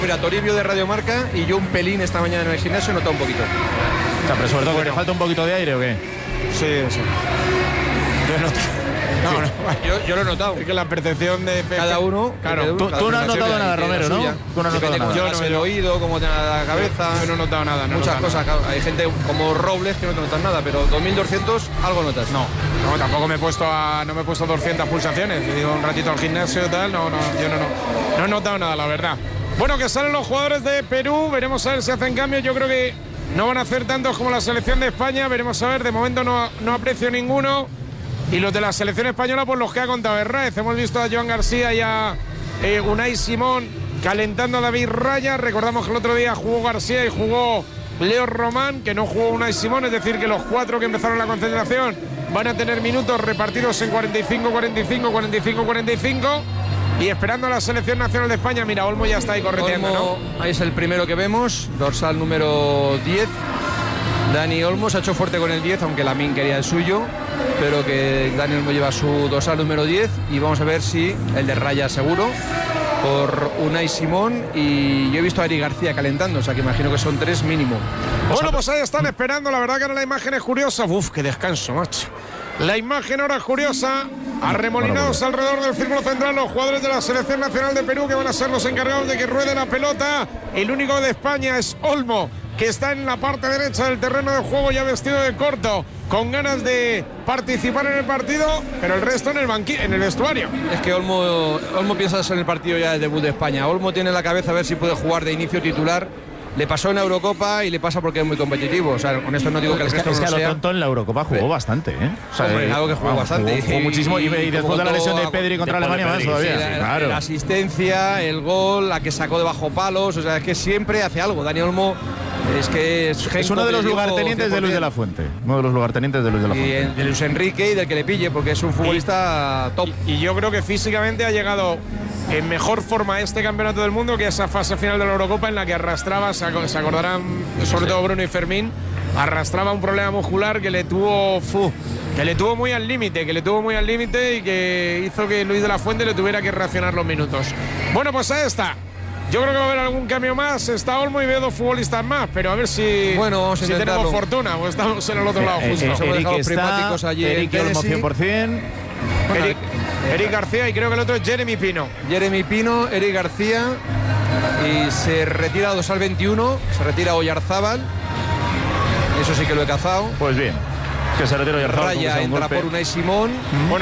mira, Toribio de Radio Marca y yo un pelín esta mañana en el gimnasio he notado un poquito. O sea, pero sobre todo que te falta un poquito de aire, ¿o qué? Sí. Yo lo he notado. Es que la percepción de cada uno. Claro. Tú no has notado nada, Romero, ¿no? Tú no has notado nada. Yo no el oído, cómo te da la cabeza. Yo no he notado nada. Muchas cosas. Claro. Hay gente como Robles que no te notan nada, pero 2200 algo notas. No, tampoco me he puesto 200 pulsaciones. He ido un ratito al gimnasio y tal. No he notado nada, la verdad. Bueno, que salen los jugadores de Perú. Veremos a ver si hacen cambios. Yo creo que no van a hacer tantos como la selección de España. Veremos a ver. De momento no aprecio ninguno. Y los de la selección española, pues los que ha contado Herráez. Hemos visto a Joan García y a Unai Simón calentando a David Raya. Recordamos que el otro día jugó García y jugó Leo Román, que no jugó Unai Simón. Es decir, que los 4 que empezaron la concentración van a tener minutos repartidos en 45, 45, 45, 45. Y esperando a la selección nacional de España. Mira, Olmo ya está ahí correteando, ¿no? Ahí es el primero que vemos, dorsal número 10. Dani Olmo se ha hecho fuerte con el 10, aunque Lamine quería el suyo, pero que Dani Olmo lleva su dorsal número 10 y vamos a ver si el de Raya seguro por Unai Simón, y yo he visto a Eric García calentando, o sea que imagino que son 3 mínimo. Bueno, pues ahí están esperando, la verdad que ahora la imagen es curiosa. Uf, qué descanso, macho. La imagen ahora es curiosa. Arremolinados alrededor del círculo central los jugadores de la selección nacional de Perú, que van a ser los encargados de que ruede la pelota. El único de España es Olmo, que está en la parte derecha del terreno de juego, ya vestido de corto, con ganas de participar en el partido, pero el resto en el vestuario. Es que Olmo piensa en el partido ya del debut de España. Olmo tiene en la cabeza a ver si puede jugar de inicio titular. Le pasó en la Eurocopa y le pasa porque es muy competitivo. O sea, con esto no digo que el resto no sea. Es que a lo tonto en la Eurocopa jugó bastante, ¿eh? O sea, algo que jugó bastante. Jugó muchísimo y después de la lesión de Pedri contra Alemania más todavía. La asistencia, el gol, la que sacó de bajo palos. O sea, es que siempre hace algo. Dani Olmo es uno de los lugartenientes de Luis de la Fuente. Uno de los lugartenientes de Luis de la Fuente. Y de Luis Enrique y del que le pille, porque es un futbolista top. Y yo creo que físicamente ha llegado en mejor forma a este campeonato del mundo que esa fase final de la Eurocopa, en la que arrastraba, se acordarán sobre todo Bruno y Fermín, arrastraba un problema muscular que le tuvo muy al límite, y que hizo que Luis de la Fuente le tuviera que racionar los minutos. Bueno, pues ahí está. Yo creo que va a haber algún cambio más. Está Olmo y veo 2 futbolistas más, pero a ver si tenemos fortuna o estamos en el otro lado justo. Eric Olmo 100%. Eric García y creo que el otro es Jeremy Pino, Eric García, y se retira dorsal 21, se retira Oyarzábal. Eso sí que lo he cazado. Pues bien, que se retira Oyarzábal. Raya entra por Unai Simón. Bueno,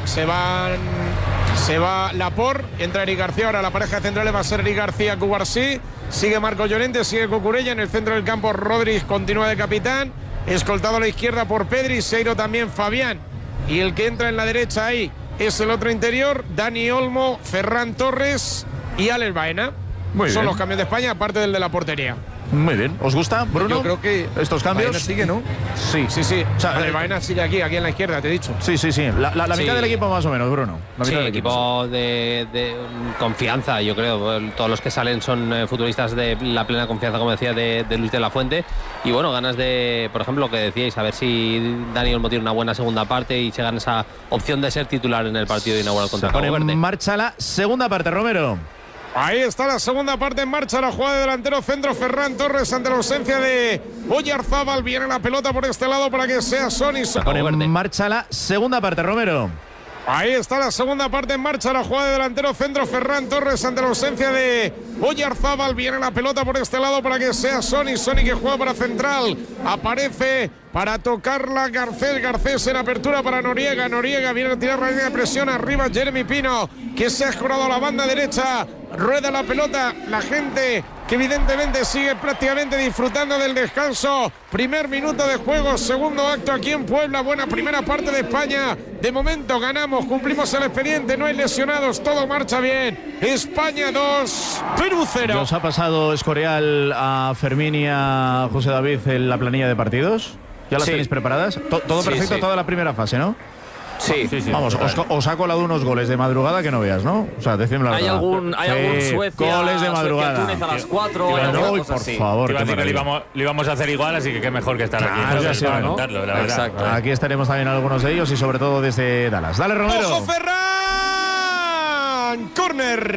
se va Laporte, entra Eric García. Ahora la pareja central va a ser Eric García, Cubarsí. Sigue Marco Llorente, sigue Cucurella. En el centro del campo Rodríguez continúa de capitán, escoltado a la izquierda por Pedri, Seiro también Fabián. Y el que entra en la derecha ahí es el otro interior, Dani Olmo, Ferran Torres y Alex Baena. Son los cambios de España, aparte del de la portería. Muy bien. ¿Os gusta, Bruno? Yo creo que estos cambios. Baena sigue, ¿no? Sí. O sea, Baena sigue aquí en la izquierda, te he dicho. Sí. La mitad del equipo más o menos, Bruno. La mitad del equipo de confianza, yo creo. Todos los que salen son futbolistas de la plena confianza, como decía, de Luis de la Fuente. Y bueno, ganas de, por ejemplo, lo que decíais, a ver si Dani Olmo tiene una buena segunda parte y se gana esa opción de ser titular en el partido inaugural contra Cabo Verde. En marcha la segunda parte, Romero. Ahí está la segunda parte en marcha, la jugada de delantero centro Ferran Torres ante la ausencia de Oyarzábal. Viene la pelota por este lado para que sea Sonny. En marcha la segunda parte, Romero. Ahí está la segunda parte en marcha, la jugada de delantero centro Ferran Torres ante la ausencia de Oyarzábal. Viene la pelota por este lado para que sea Sonny que juega para central. Aparece para tocarla Garcés en apertura para Noriega. Noriega viene a tirar la línea de presión arriba. Jeremy Pino, que se ha escorado a la banda derecha. Rueda la pelota, la gente que evidentemente sigue prácticamente disfrutando del descanso. Primer minuto de juego, segundo acto aquí en Puebla. Buena primera parte de España. De momento ganamos, cumplimos el expediente, no hay lesionados, todo marcha bien. España 2, Perú 0. ¿Nos ha pasado Escorial a Fermín y a José David en la planilla de partidos? ¿Ya las tenéis preparadas? Todo perfecto, toda la primera fase, ¿no? Sí. Vamos, os ha colado unos goles de madrugada que no veas, ¿no? O sea, decidme la verdad. Hay algún Suecia, goles de madrugada. Túnez a las 4. Por favor. Iba a decir que lo íbamos a hacer igual, así que qué mejor que estar aquí. Para contarlo, la verdad. Exacto. Aquí estaremos también algunos de ellos y sobre todo desde Dallas. Dale, Romero. ¡Ojo, Ferran! Córner.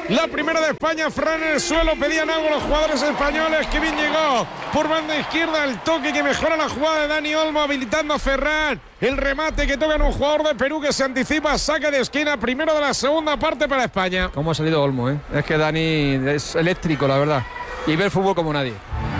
La primera de España, Fran en el suelo, pedían algo los jugadores españoles. Que bien llegó por banda izquierda el toque que mejora la jugada de Dani Olmo, habilitando a Ferran. El remate que toca en un jugador de Perú que se anticipa, saque de esquina, primero de la segunda parte para España. ¿Cómo ha salido Olmo, eh? Es que Dani es eléctrico, la verdad. Y ve el fútbol como nadie.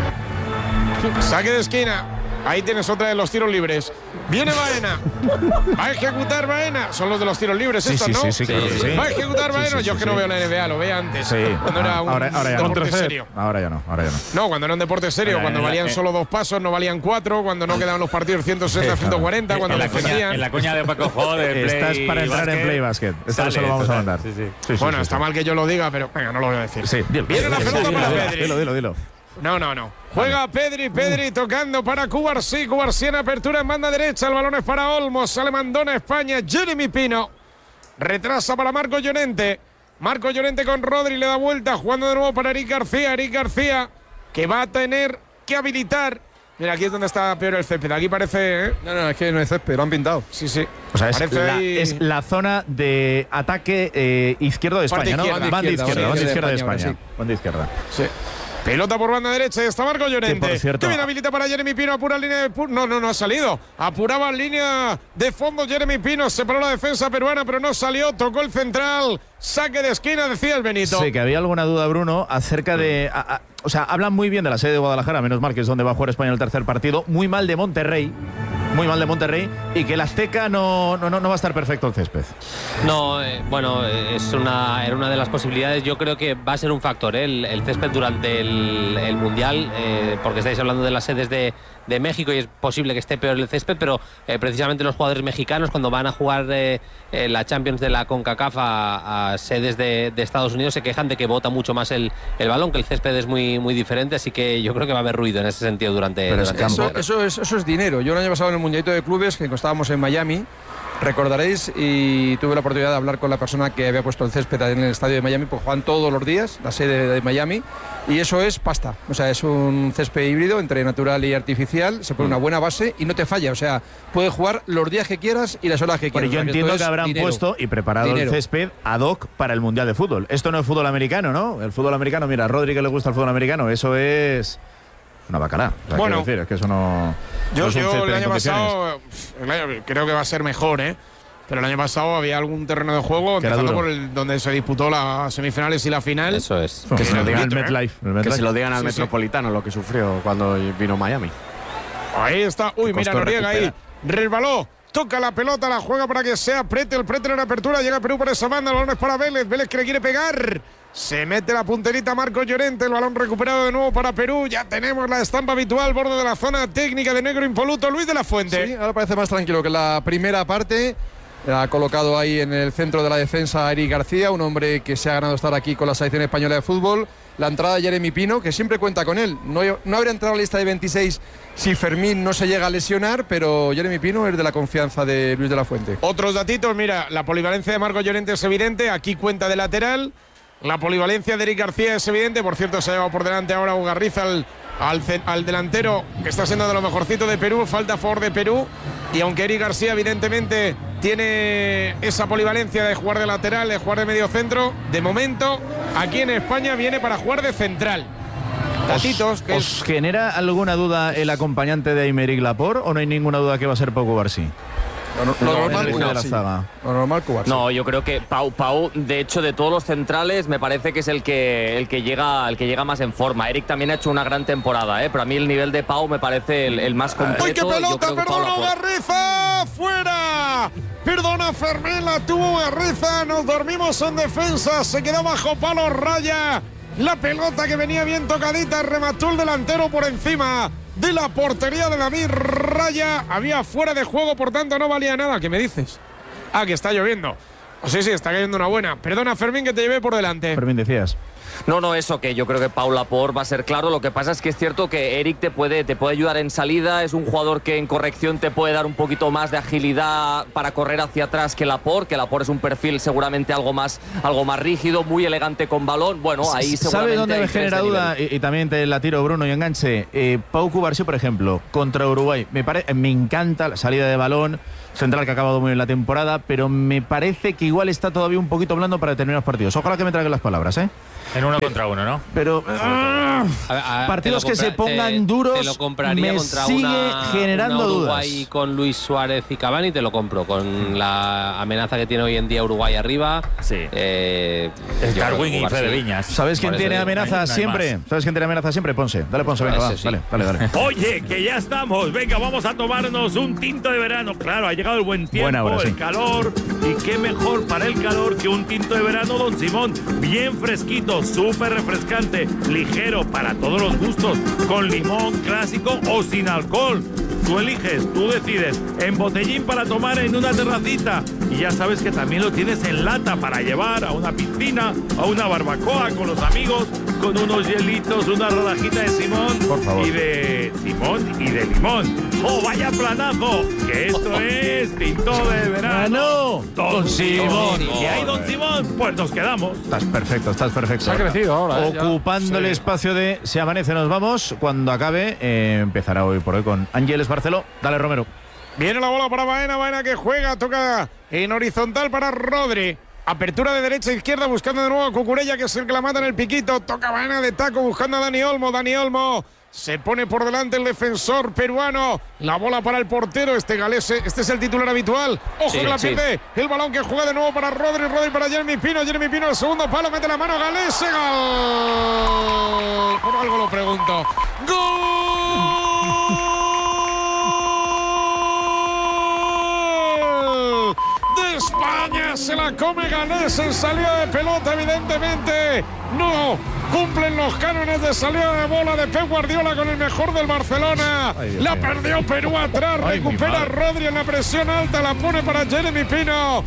Saque de esquina. Ahí tienes otra de los tiros libres. Viene Baena. Va a ejecutar Baena. Son los de los tiros libres estos, ¿no? Sí, claro que sí. Va a ejecutar Baena. Yo que no veo la NBA, lo veía antes. Sí. Cuando era un ahora ya deporte no. serio. Ahora ya no. No, cuando era un deporte serio. Cuando valían solo 2 pasos, no valían 4. Cuando no quedaban los partidos 160, 140. Cuando defendían. En la coña de Paco Jo de Play Estás para entrar en Play Basket. Esto se lo vamos a mandar. Bueno, está mal que yo lo diga, pero venga, no lo voy a decir. Sí. Viene la pelota para Pedri. Dilo. No. Juega Pedri tocando para Cubarsí. Cubarsí en apertura en banda derecha. El balón es para Olmo. Sale Mandona España. Jeremy Pino. Retrasa para Marco Llorente. Marco Llorente con Rodri. Le da vuelta. Jugando de nuevo para Eric García. Eric García que va a tener que habilitar. Mira, aquí es donde está peor el césped. Aquí parece. ¿eh? No, es que no es césped, lo han pintado. Sí. O sea, es la zona de ataque izquierdo de España, ¿no? Banda izquierda de España. Banda izquierda. Sí. Pelota por banda derecha y está Marco Llorente. Que por cierto, que bien habilita para Jeremy Pino. Apura línea de. No ha salido. Apuraba línea de fondo Jeremy Pino. Separó la defensa peruana, pero no salió. Tocó el central. Saque de esquina, decía el Benito. Sí, que había alguna duda, Bruno, acerca de. O sea, hablan muy bien de la sede de Guadalajara, menos mal que es donde va a jugar España el tercer partido. Muy mal de Monterrey. Y que el Azteca no va a estar perfecto el césped. No, bueno, era una de las posibilidades. Yo creo que va a ser un factor, el césped durante el Mundial, porque estáis hablando de las sedes de México y es posible que esté peor el césped, pero precisamente los jugadores mexicanos cuando van a jugar la Champions de la CONCACAF a sedes de Estados Unidos se quejan de que bota mucho más el balón, que el césped es muy diferente, así que yo creo que va a haber ruido en ese sentido durante el campo. Eso es dinero. Yo el año pasado en el Mundialito de Clubes, que estábamos en Miami, recordaréis, y tuve la oportunidad de hablar con la persona que había puesto el césped en el estadio de Miami, pues juegan todos los días, la sede de Miami, y eso es pasta. O sea, es un césped híbrido entre natural y artificial, se pone una buena base y no te falla. O sea, puedes jugar los días que quieras y las horas que quieras. Pero yo entiendo que habrán puesto y preparado el césped ad hoc para el Mundial de Fútbol. Esto no es fútbol americano, ¿no? El fútbol americano, mira, a Rodri que le gusta el fútbol americano, eso es una bacalá. O sea, bueno, decir, es que eso no. Yo no el año pasado creo que va a ser mejor, ¿eh? Pero el año pasado había algún terreno de juego, empezando por donde se disputó las semifinales y la final. Eso es. Que se lo digan al MetLife. Que se lo digan al Metropolitano, lo que sufrió cuando vino Miami. Ahí está. Uy, mira Noriega ahí. Resbaló. Toca la pelota, la juega para que sea Pretel. Pretel en apertura. Llega Perú por esa banda. El balón es para Vélez. Vélez que le quiere pegar. Se mete la punterita Marco Llorente. El balón recuperado de nuevo para Perú. Ya tenemos la estampa habitual. Borde de la zona técnica de negro impoluto. Luis de la Fuente. Sí, ahora parece más tranquilo que la primera parte. Ha colocado ahí en el centro de la defensa a Eric García, un hombre que se ha ganado estar aquí con la selección española de fútbol. La entrada de Jeremy Pino, que siempre cuenta con él. No habría entrado a la lista de 26 si Fermín no se llega a lesionar, pero Jeremy Pino es de la confianza de Luis de la Fuente. Otros datitos, mira, la polivalencia de Marco Llorente es evidente. Aquí cuenta de lateral. La polivalencia de Eric García es evidente. Por cierto, se ha llevado por delante ahora Ugarriza al delantero, que está siendo de lo mejorcito de Perú. Falta a favor de Perú. Y aunque Eric García evidentemente tiene esa polivalencia de jugar de lateral, de jugar de medio centro, de momento aquí en España viene para jugar de central. Datitos. ¿Os genera alguna duda el acompañante de Aymeric Laporte o no hay ninguna duda que va a ser Pau Cubarsí? Lo normal, Cubarsí. No, yo creo que Pau, de hecho, de todos los centrales, me parece que es el que llega más en forma. Eric también ha hecho una gran temporada, pero a mí el nivel de Pau me parece el más completo. ¡Uy, qué pelota! ¡Perdona, Ugarriza! ¡Fuera! Perdona, Fermín, la tuvo Ugarriza. Nos dormimos en defensa. Se quedó bajo palo, raya. La pelota que venía bien tocadita, remató el delantero por encima de la portería de David Raya. Había fuera de juego, por tanto no valía nada. ¿Qué me dices? Ah, que está lloviendo. Sí, está cayendo una buena. Perdona, Fermín, que te llevé por delante. Fermín, decías. No, eso que yo creo que Pau Laporte va a ser claro. Lo que pasa es que es cierto que Eric te puede ayudar en salida. Es un jugador que en corrección te puede dar un poquito más de agilidad para correr hacia atrás que Laporte es un perfil seguramente algo más rígido, muy elegante con balón. Bueno, ahí seguramente. ¿Sabe dónde me genera duda? Y también te la tiro, Bruno, y enganche. Pau Cubarsí, por ejemplo, contra Uruguay. Me encanta la salida de balón. Central que ha acabado muy bien la temporada, pero me parece que igual está todavía un poquito blando para determinados partidos. Ojalá que me traigan las palabras, ¿eh? En 1 contra 1, ¿no? Pero partidos que se pongan duros, te lo compraría me contra sigue generando dudas. Uruguay con Luis Suárez y Cavani, te lo compro. Con la amenaza que tiene hoy en día Uruguay arriba. Sí. Darwin y Fede Viñas. ¿Sabes quién tiene amenaza siempre? ¿Sabes quién tiene amenaza siempre? Ponce. Dale, Ponce, venga, va. Sí. Dale. Oye, que ya estamos. Venga, vamos a tomarnos un tinto de verano. Claro, ha llegado el buen tiempo, hora, el calor. Y qué mejor para el calor que un tinto de verano, Don Simón. Bien fresquito, súper refrescante, ligero para todos los gustos, con limón clásico o sin alcohol. Tú eliges, tú decides. En botellín para tomar en una terracita. Y ya sabes que también lo tienes en lata para llevar a una piscina, a una barbacoa con los amigos, con unos hielitos, una rodajita de Simón. Por favor. Y de Simón y de limón. ¡Oh, vaya planazo! Que esto es tinto de verano. Don Simón. ¿Y hay Don Simón? Pues nos quedamos. Estás perfecto. Se ha crecido ahora. Ocupando el espacio de Se Amanece, nos vamos. Cuando acabe, empezará hoy por hoy con Ángeles Barceló. Dale, Romero. Viene la bola para Baena que juega, toca en horizontal para Rodri. Apertura de derecha a izquierda buscando de nuevo a Cucurella, que es el que la mata en el piquito. Toca Baena de taco buscando a Dani Olmo. Se pone por delante el defensor peruano. La bola para el portero, este galés. Este es el titular habitual. Ojo que la pierde. El balón que juega de nuevo para Rodri para Jeremy Pino. Jeremy Pino al segundo palo, mete la mano galés. ¡Gol! Por algo lo pregunto. ¡Gol! De España, se la come Galés en salida de pelota, evidentemente. No cumplen los cánones de salida de bola de Pep Guardiola con el mejor del Barcelona. La perdió Perú atrás, recupera Rodri en la presión alta, la pone para Jeremy Pino,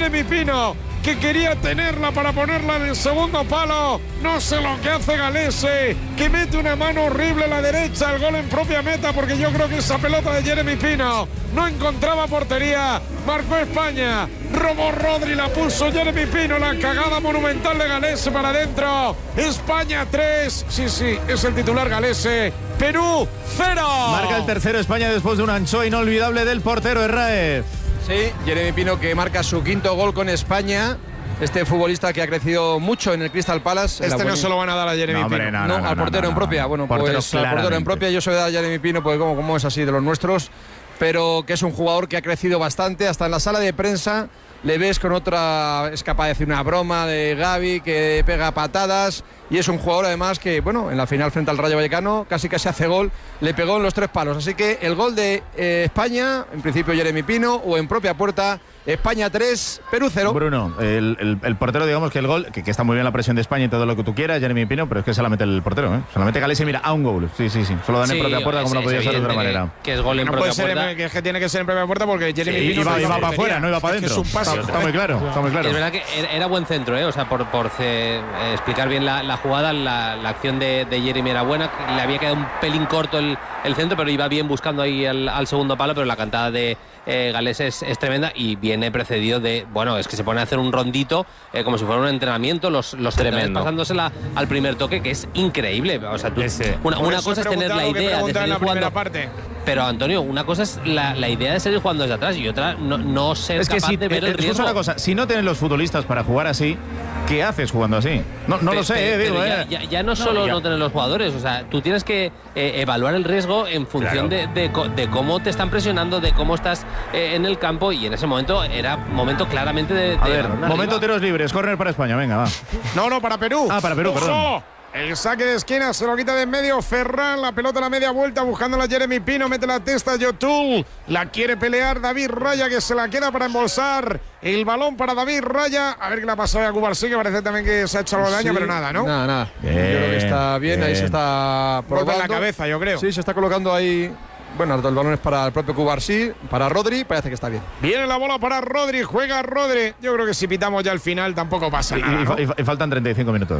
que quería tenerla para ponerla en el segundo palo. No sé lo que hace Galese, que mete una mano horrible a la derecha, el gol en propia meta, porque yo creo que esa pelota de Jeremy Pino no encontraba portería. Marcó España, robó Rodri, la puso Jeremy Pino, la cagada monumental de Galese para adentro. España 3, sí, es el titular Galese. Perú 0. Marca el tercero España después de un ancho inolvidable del portero Herráez. Sí, Jeremy Pino, que marca su quinto gol con España. Este futbolista que ha crecido mucho en el Crystal Palace. No se lo van a dar a Jeremy Pino. No, al portero en propia. Bueno, pues al portero en propia yo se lo voy a dar a Jeremy Pino, porque como es así de los nuestros, pero que es un jugador que ha crecido bastante. Hasta en la sala de prensa le ves con otra, es capaz de decir una broma de Gavi, que pega patadas, y es un jugador además que, bueno, en la final frente al Rayo Vallecano casi hace gol, le pegó en los 3 palos. Así que el gol de España, en principio Jeremy Pino, o en propia puerta, España 3, Perú 0. Bruno, el portero, digamos que el gol, que está muy bien la presión de España y todo lo que tú quieras, Jeremy Pino, pero es que se la mete el portero, ¿eh? Se la mete Galese, mira, a un gol. Sí. Solo dan en propia puerta, como no podía ser de otra manera. Que es gol en propia puerta. Que es que tiene que ser en propia puerta, porque Jeremy Pino iba para afuera, no iba para adentro. Es un pase. Está muy claro. Es verdad que era buen centro, ¿eh? O sea, por explicar bien la jugada, la acción de Jeremy era buena. Le había quedado un pelín corto el centro, pero iba bien buscando ahí al segundo palo, pero la cantada de Galés es tremenda, y viene precedido de, bueno, es que se pone a hacer un rondito como si fuera un entrenamiento, los centrales pasándosela al primer toque, que es increíble. O sea, una cosa es tener la idea de seguir jugando, pero Antonio, una cosa es la idea de seguir jugando desde atrás, y otra no ser capaz de ver el riesgo. Es una cosa, si no tienen los futbolistas para jugar así, ¿qué haces jugando así? No lo sé, digo. Ya no solo no tener los jugadores, o sea, tú tienes que evaluar el riesgo en función de cómo te están presionando, de cómo estás en el campo, y en ese momento era momento claramente de a ver, momento tiros libres, córner para España, venga, va. No, para Perú. Para Perú, perdón. El saque de esquina se lo quita de en medio Ferran, la pelota a la media vuelta buscándola Jeremy Pino, mete la testa Yotun, la quiere pelear David Raya, que se la queda para embolsar el balón para David Raya. A ver qué le ha pasado a Cubarsí, que parece también que se ha hecho algo de daño, pero nada, ¿no? Nada. Yo creo que está bien, ahí se está probando. Golpe en la cabeza, yo creo. Sí, se está colocando ahí. Bueno, el balón es para el propio Cubarsí, para Rodri, parece que está bien. Viene la bola para Rodri, juega Rodri. Yo creo que si pitamos ya al final tampoco pasa nada, ¿no? Y faltan 35 minutos.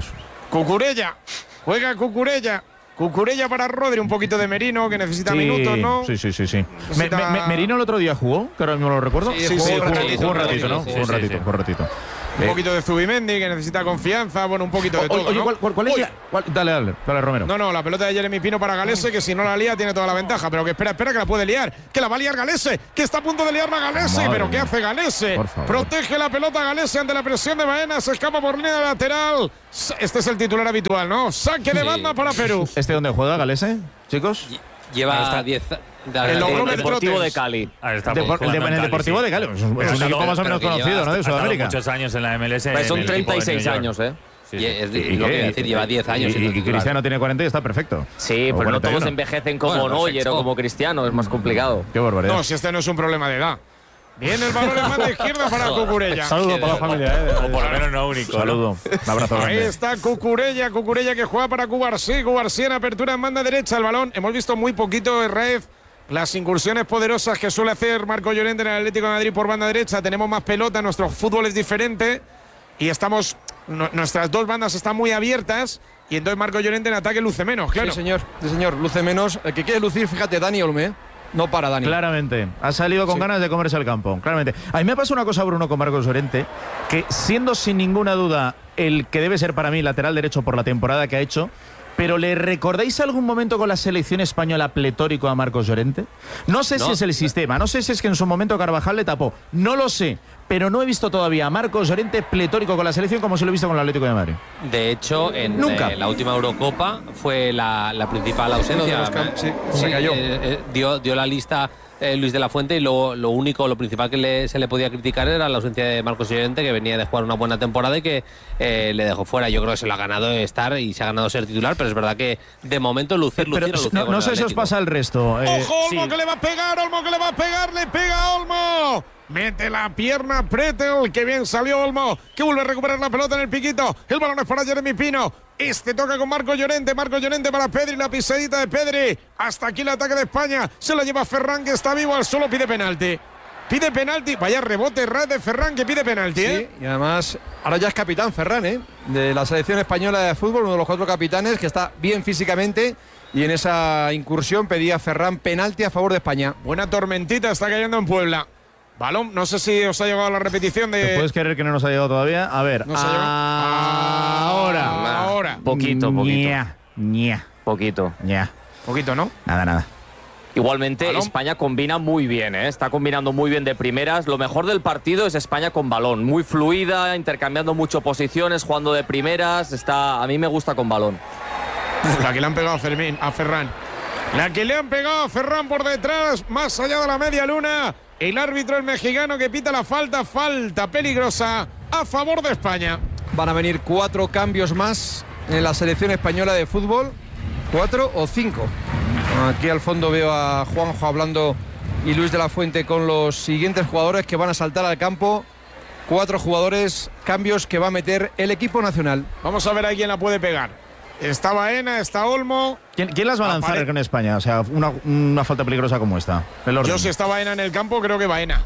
Cucurella. Juega Cucurella. Cucurella para Rodri, un poquito de Merino, que necesita minutos, ¿no? Sí. Merino el otro día jugó, que ahora mismo lo recuerdo. Sí, jugó un ratito, ¿no? Jugó un ratito. Un poquito de Zubimendi, que necesita confianza, bueno, un poquito de todo. Oye, ¿no? ¿cuál es Dale, Romero. No, la pelota de Jeremy Pino para Galese, que si no la lía tiene toda la ventaja, pero que espera, que la puede liar, que la va a liar Galese, que está a punto de liarla Galese, Madre pero mía. ¿qué hace Galese? Por favor. Protege la pelota Galese ante la presión de Baena, se escapa por línea lateral. Este es el titular habitual, ¿no? Saque de banda para Perú. ¿Este dónde juega, Galese, chicos? Lleva 10. El Deportivo de Cali. Ahí está, En el Deportivo de Cali. Es un equipo más o menos conocido, ¿no? De Sudamérica. muchos años en la MLS. Pues son en el equipo de 36 New York. años, ¿eh? Y es lo que iba a decir, lleva 10 años. Y Cristiano tiene 40 y está perfecto. Sí, O pero no 41. todos envejecen como Bueno, Neuer perfecto. o como Cristiano, es más complicado. Qué barbaridad. No, si este no es un problema de edad. Viene el balón en banda izquierda para Cucurella. Saludo para la familia. O por lo menos no único. ¿no? Saludo. Un abrazo Ahí grande. está Cucurella que juega para Cubarsí. Cubarsí en apertura en banda derecha. El balón, hemos visto muy poquito Raez. Las incursiones poderosas que suele hacer Marco Llorente en el Atlético de Madrid por banda derecha. Tenemos más pelota, nuestro fútbol es diferente. Y nuestras dos bandas están muy abiertas. Y entonces Marco Llorente en ataque luce menos, claro. Sí, señor, luce menos. El que quiere lucir, fíjate, Dani Olmo, no para Dani. Claramente. Ha salido con ganas de comerse el campo. Claramente. A mí me pasa una cosa, Bruno, con Marcos Llorente, que siendo sin ninguna duda el que debe ser para mí lateral derecho por la temporada que ha hecho, pero ¿le recordáis algún momento con la selección española pletórico a Marcos Llorente? No sé si es el sistema, no sé si es que en su momento Carvajal le tapó, no lo sé, pero no he visto todavía a Marcos Llorente pletórico con la selección como se lo he visto con el Atlético de Madrid. De hecho, en Nunca. la última Eurocopa fue la principal ausencia. Se cayó. Dio la lista Luis de la Fuente y lo principal que se le podía criticar era la ausencia de Marcos Llorente, que venía de jugar una buena temporada y que le dejó fuera. Yo creo que se lo ha ganado estar y se ha ganado ser titular, pero es verdad que de momento lucir Pero no sé si os pasa el resto. ¡Ojo, Olmo, que le va a pegar! ¡Olmo, que le va a pegar! ¡Le pega a Olmo! Mete la pierna Pretel, que bien salió Olmo, que vuelve a recuperar la pelota en el piquito. El balón es para Jeremy Pino. Este toca con Marco Llorente para Pedri, la pisadita de Pedri. Hasta aquí el ataque de España. Se la lleva Ferran, que está vivo al suelo, pide penalti. Pide penalti, vaya rebote de Ferran, que pide penalti, Sí, y además ahora ya es capitán Ferran, de la selección española de fútbol, uno de los 4 capitanes que está bien físicamente. Y en esa incursión pedía Ferran penalti a favor de España. Buena tormentita está cayendo en Puebla. Balón, no sé si os ha llegado la repetición de... ¿Te puedes creer que no nos ha llegado todavía? A ver, ¿No se ha llegado? Ahora. Poquito. Ña. Poquito. Poquito, ¿no? Nada. Igualmente, Balón. España combina muy bien, ¿eh? Está combinando muy bien de primeras. Lo mejor del partido es España con balón. Muy fluida, intercambiando mucho posiciones, jugando de primeras. A mí me gusta con balón. La que le han pegado a Ferran. La que le han pegado a Ferran por detrás, más allá de la media luna. El árbitro, el mexicano, que pita la falta peligrosa a favor de España. Van a venir 4 cambios más en la selección española de fútbol. 4 o 5. Aquí al fondo veo a Juanjo hablando y Luis de la Fuente con los siguientes jugadores que van a saltar al campo. 4 jugadores, cambios que va a meter el equipo nacional. Vamos a ver a quién la puede pegar. Está Baena, está Olmo. ¿Quién las va a lanzar con España? O sea, una falta peligrosa como esta. Yo, si está Baena en el campo, creo que Baena.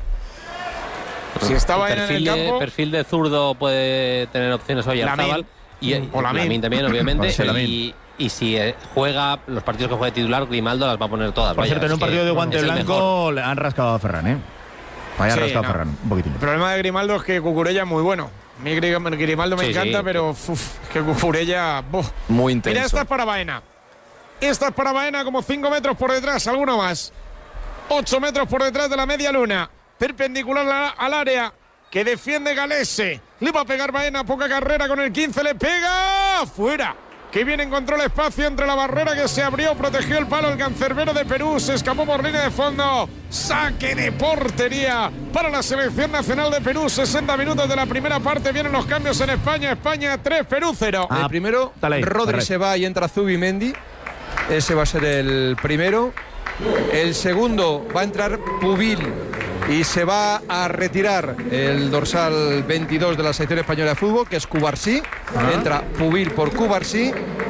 Si está Baena en el campo. Perfil de zurdo puede tener opciones hoy Arzábal. O Lamine también, obviamente. Sí, Lamine. Y si juega los partidos que juegue titular, Grimaldo las va a poner todas. Por cierto, en un partido de guante blanco le han rascado a Ferran, ¿eh? Vaya rascado a Ferran, un poquitín. El problema de Grimaldo es que Cucurella es muy bueno. A mí Grimaldo me encanta, pero es que Cucurella... Muy intenso. Mira, esta es para Baena. Esta es para Baena, como 5 metros por detrás, alguno más. 8 metros por detrás de la media luna. Perpendicular al área que defiende Galese. Le va a pegar Baena, poca carrera con el 15, le pega. ¡Fuera! Que bien encontró el espacio entre la barrera que se abrió, protegió el palo el cancerbero de Perú, se escapó por línea de fondo. Saque de portería para la selección nacional de Perú. 60 minutos de la primera parte, vienen los cambios en España. España 3, Perú 0. El primero, Rodri se va y entra Zubimendi. Ese va a ser el primero. El segundo va a entrar Pubil y se va a retirar el dorsal 22 de la selección española de fútbol, que es Cubarsí. Entra Pubil por Cubarsí.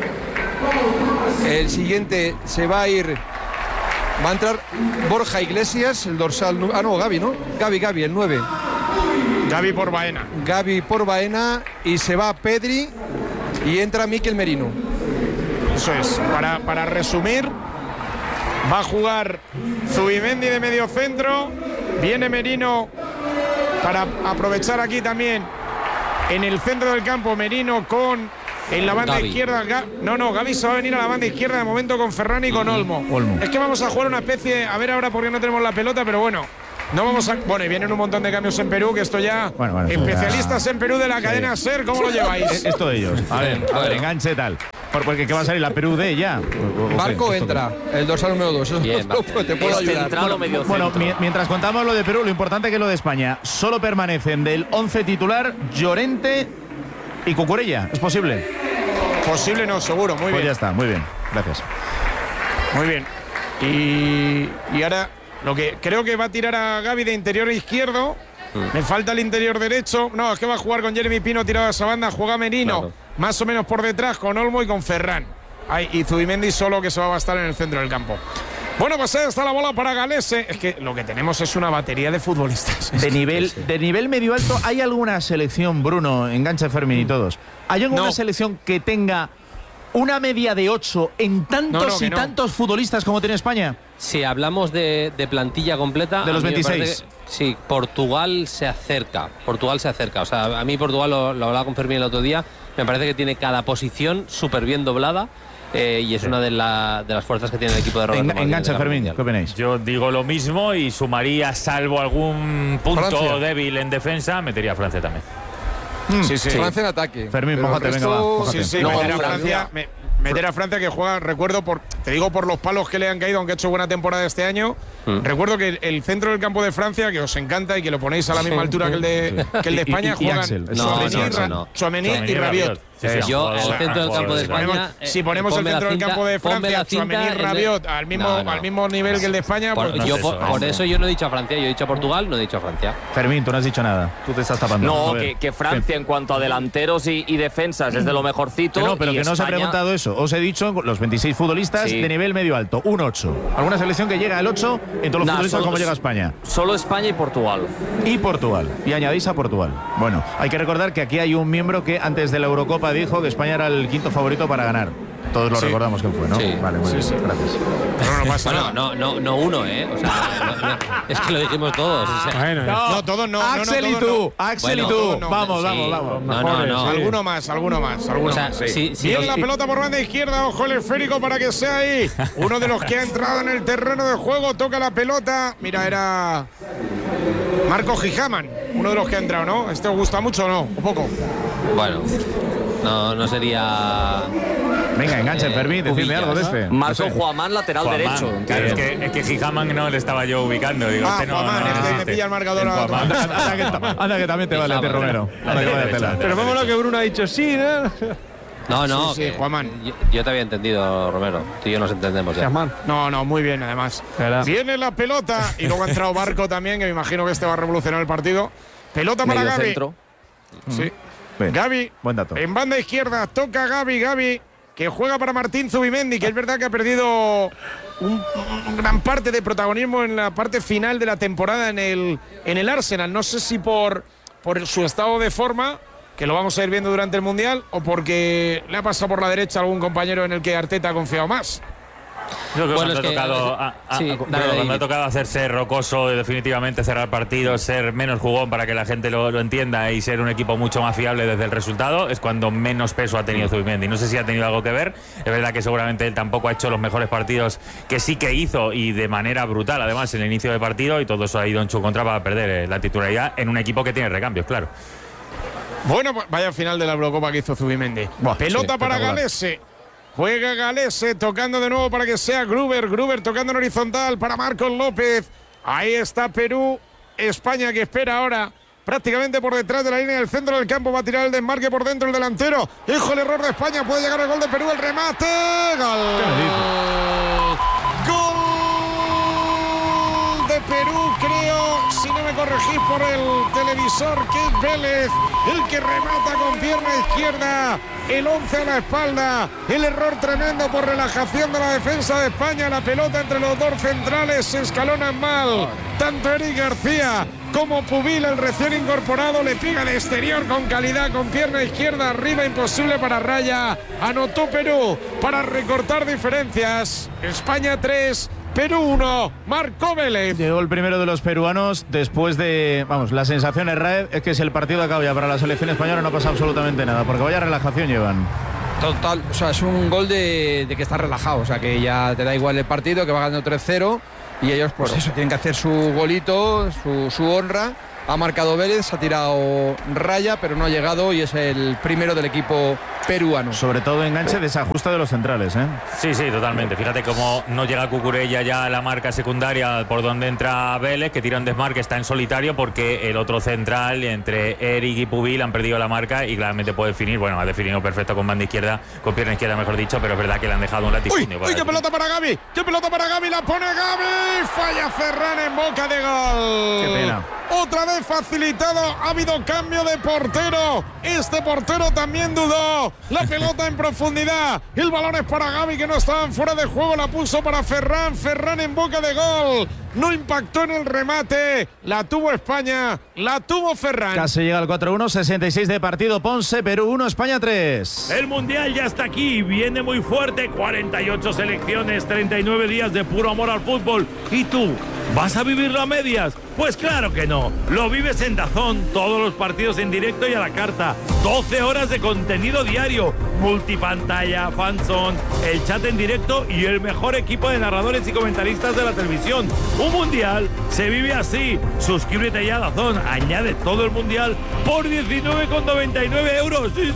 El siguiente se va a ir, va a entrar Borja Iglesias, el dorsal... Gavi, ¿no? Gavi, el 9. Gavi por Baena. Gavi por Baena y se va Pedri y entra Mikel Merino. Eso es, para resumir, va a jugar Zubimendi de medio centro, viene Merino para aprovechar aquí también en el centro del campo, Merino con en la banda Gavi. izquierda. Gavi se va a venir a la banda izquierda de momento con Ferran y con Olmo. Es que vamos a jugar una especie, a ver ahora porque no tenemos la pelota, pero bueno. No vamos a. Bueno, y vienen un montón de cambios en Perú, que esto ya. Bueno, especialistas en Perú de la cadena SER, ¿cómo lo lleváis? Esto de ellos. A ver, enganche tal. Porque ¿qué va a salir? La Perú D ya. Barco entra, el dorsal número 2. Eso Bien, te puedo ayudar. Central o medio Bueno, centro. mientras contamos lo de Perú, lo importante que lo de España. Solo permanecen del 11 titular Llorente y Cucurella. ¿Es posible? Posible no, seguro, muy Pues bien. ya está, muy bien. Gracias. Muy bien. Y ahora lo que creo que va a tirar a Gavi de interior izquierdo. Me falta el interior derecho. No, es que va a jugar con Jeremy Pino tirado a esa banda. Juega Merino, Claro. más o menos por detrás, con Olmo y con Ferran. Y Zubimendi solo, que se va a bastar en el centro del campo. Bueno, pues ahí está la bola para Galese. Es que lo que tenemos es una batería de futbolistas. De nivel medio alto, ¿hay alguna selección, Bruno, enganche Fermín y todos? ¿Hay alguna selección que tenga una media de 8 en tantos que no. tantos futbolistas como tiene España? Si hablamos de plantilla completa. De los a mí me 26. parece que, sí, Portugal se acerca. O sea, a mí Portugal, lo hablaba con Fermín el otro día, me parece que tiene cada posición súper bien doblada. Y es una de las fuerzas que tiene el equipo de Roberto Martínez. Engancha Fermín, ¿qué opináis? Yo digo lo mismo y sumaría, salvo algún punto Francia. débil en defensa, metería a Francia también. Sí. Francia en ataque. Fermín, Pero mójate, el venga, va, resto- mójate. Sí, No, meter a Francia. Francia. Meter a Francia, que juega, recuerdo, te digo por los palos que le han caído, aunque ha hecho buena temporada este año. Recuerdo que el centro del campo de Francia, que os encanta y que lo ponéis a la misma altura que el de España, Y juegan Axel. Tchouaméni y Rabiot. Yo, el centro del campo de España. Si ponemos el centro del campo de Francia, Tchouaméni y Rabiot al mismo nivel que el de España, pues Por eso yo no he dicho a Francia, yo he dicho a Portugal, no he dicho a Francia. Fermín, tú no has dicho nada. Tú te estás tapando. No, A ver. que Francia en cuanto a delanteros y defensas es de lo mejorcito. Que no, pero y que no os he España- preguntado eso. Os he dicho los 26 futbolistas Sí. de nivel medio alto, un 8. ¿Alguna selección que llega al 8 en todos los Nah, futbolistas solo- como llega a España? Solo España y Portugal. Y Portugal. Y añadís a Portugal. Bueno, hay que recordar que aquí hay un miembro que antes de la Eurocopa dijo que España era el quinto favorito para ganar. Todos lo recordamos quién fue, ¿no? Sí. Vale, muy bien. Gracias. pero no pasa nada. Bueno, no uno, ¿eh? O sea, es que lo dijimos todos. O sea, No, todos no. Axel y tú, Axel y Bueno, tú. todos no. Vamos, sí. vamos. No. Alguno más. O sea, sí. Viene la pelota por banda izquierda, ojo el esférico para que sea ahí. Uno de los que ha entrado en el terreno de juego, toca la pelota. Mira, era Marco Gijaman, uno de los que ha entrado, ¿no? ¿Este os gusta mucho o no? ¿Un poco? Bueno, no sería. Venga, enganchen, Fermín, decidme Cubillas, algo de ¿no? este. Marco No sé. Juamán, lateral Juamán. derecho. Claro, entiendo. es que Gijaman no le estaba yo ubicando. Digo, Ah, este no, Juamán, no este existe. te pilla el marcador El a otro. Juamán. Anda que también te vale a ti, Romero. Anda que vaya tela. Pero vamos que Bruno ha dicho sí, ¿no? No, Sí, que- Juamán. Yo te había entendido, Romero. Tú y yo nos entendemos ya. No, muy bien, además. Viene la pelota y luego ha entrado Barco también, que me imagino que este va a revolucionar el partido. Pelota para Medio Gavi. centro. Sí. Bien. Gavi, Buen dato. en banda izquierda, toca Gavi, que juega para Martín Zubimendi, que es verdad que ha perdido un gran parte de protagonismo en la parte final de la temporada en el Arsenal. No sé si por su estado de forma, que lo vamos a ir viendo durante el Mundial, o porque le ha pasado por la derecha a algún compañero en el que Arteta ha confiado más. Yo creo que Bueno, cuando, es que- ha tocado, sí, creo dale, que cuando David. ha tocado hacerse rocoso y definitivamente cerrar partidos, ser menos jugón para que la gente lo entienda y ser un equipo mucho más fiable desde el resultado, es cuando menos peso ha tenido Zubimendi. No sé si ha tenido algo que ver. Es verdad que seguramente él tampoco ha hecho los mejores partidos que sí que hizo y de manera brutal, además, en el inicio del partido, y todo eso ha ido en su contra para perder la titularidad en un equipo que tiene recambios, claro. Bueno, pues vaya final de la Eurocopa que hizo Zubimendi. Buah, Pelota sí, para espectacular. Galese. Juega Galese, tocando de nuevo para que sea Gruber. Gruber tocando en horizontal para Marcos López. Ahí está Perú. España que espera ahora prácticamente por detrás de la línea del centro del campo. Va a tirar el desmarque por dentro el delantero. Hijo, el error de España. Puede llegar el gol de Perú. El remate. Gol. Gol de Perú, creo, si no me corregís por el televisor, que es Vélez, el que remata con pierna izquierda, el 11 a la espalda, el error tremendo por relajación de la defensa de España, la pelota entre los dos centrales, se escalonan mal, tanto Eric García como Pubil, el recién incorporado, le pega de exterior con calidad, con pierna izquierda arriba, imposible para Raya. Anotó Perú para recortar diferencias. España 3, Perú 1, marcó Vélez. Llegó el primero de los peruanos después de, vamos, la sensación es que si el partido acaba ya para la selección española no pasa absolutamente nada, porque vaya relajación llevan. Total, o sea, es un gol de que está relajado, o sea, que ya te da igual el partido, que va ganando 3-0 y ellos, pues eso, tienen que hacer su golito, su honra. Ha marcado Vélez, ha tirado Raya, pero no ha llegado y es el primero del equipo peruano. Sobre todo enganche, desajuste de los centrales, ¿eh? Sí, sí, totalmente. Fíjate cómo no llega Cucurella ya a la marca secundaria por donde entra Vélez, que tira un desmarque, está en solitario porque el otro central, entre Eric y Pubil, han perdido la marca y claramente puede definir. Bueno, ha definido perfecto con banda izquierda, con pierna izquierda, mejor dicho, pero es verdad que le han dejado un latifundio. ¡Uy, qué pelota para Gavi! ¡Qué pelota para Gavi! ¡La pone Gavi! ¡Falla Ferran en boca de gol! ¡Qué pena! Otra vez facilitado, ha habido cambio de portero. Este portero también dudó. La pelota en profundidad. El balón es para Gavi, que no estaba fuera de juego. La puso para Ferran. Ferran en boca de gol. No impactó en el remate. La tuvo España. La tuvo Ferran. Casi llega al 4-1, 66 de partido. Ponce, Perú 1, España 3. El Mundial ya está aquí, viene muy fuerte, 48 selecciones, 39 días de puro amor al fútbol. ¿Y tú? ¿Vas a vivirlo a medias? Pues claro que no. Lo vives en DAZN, todos los partidos en directo y a la carta. 12 horas de contenido diario, multipantalla, fanzone, el chat en directo y el mejor equipo de narradores y comentaristas de la televisión. Un mundial se vive así. Suscríbete ya a DAZN, añade todo el mundial por 19,99 euros. Sí,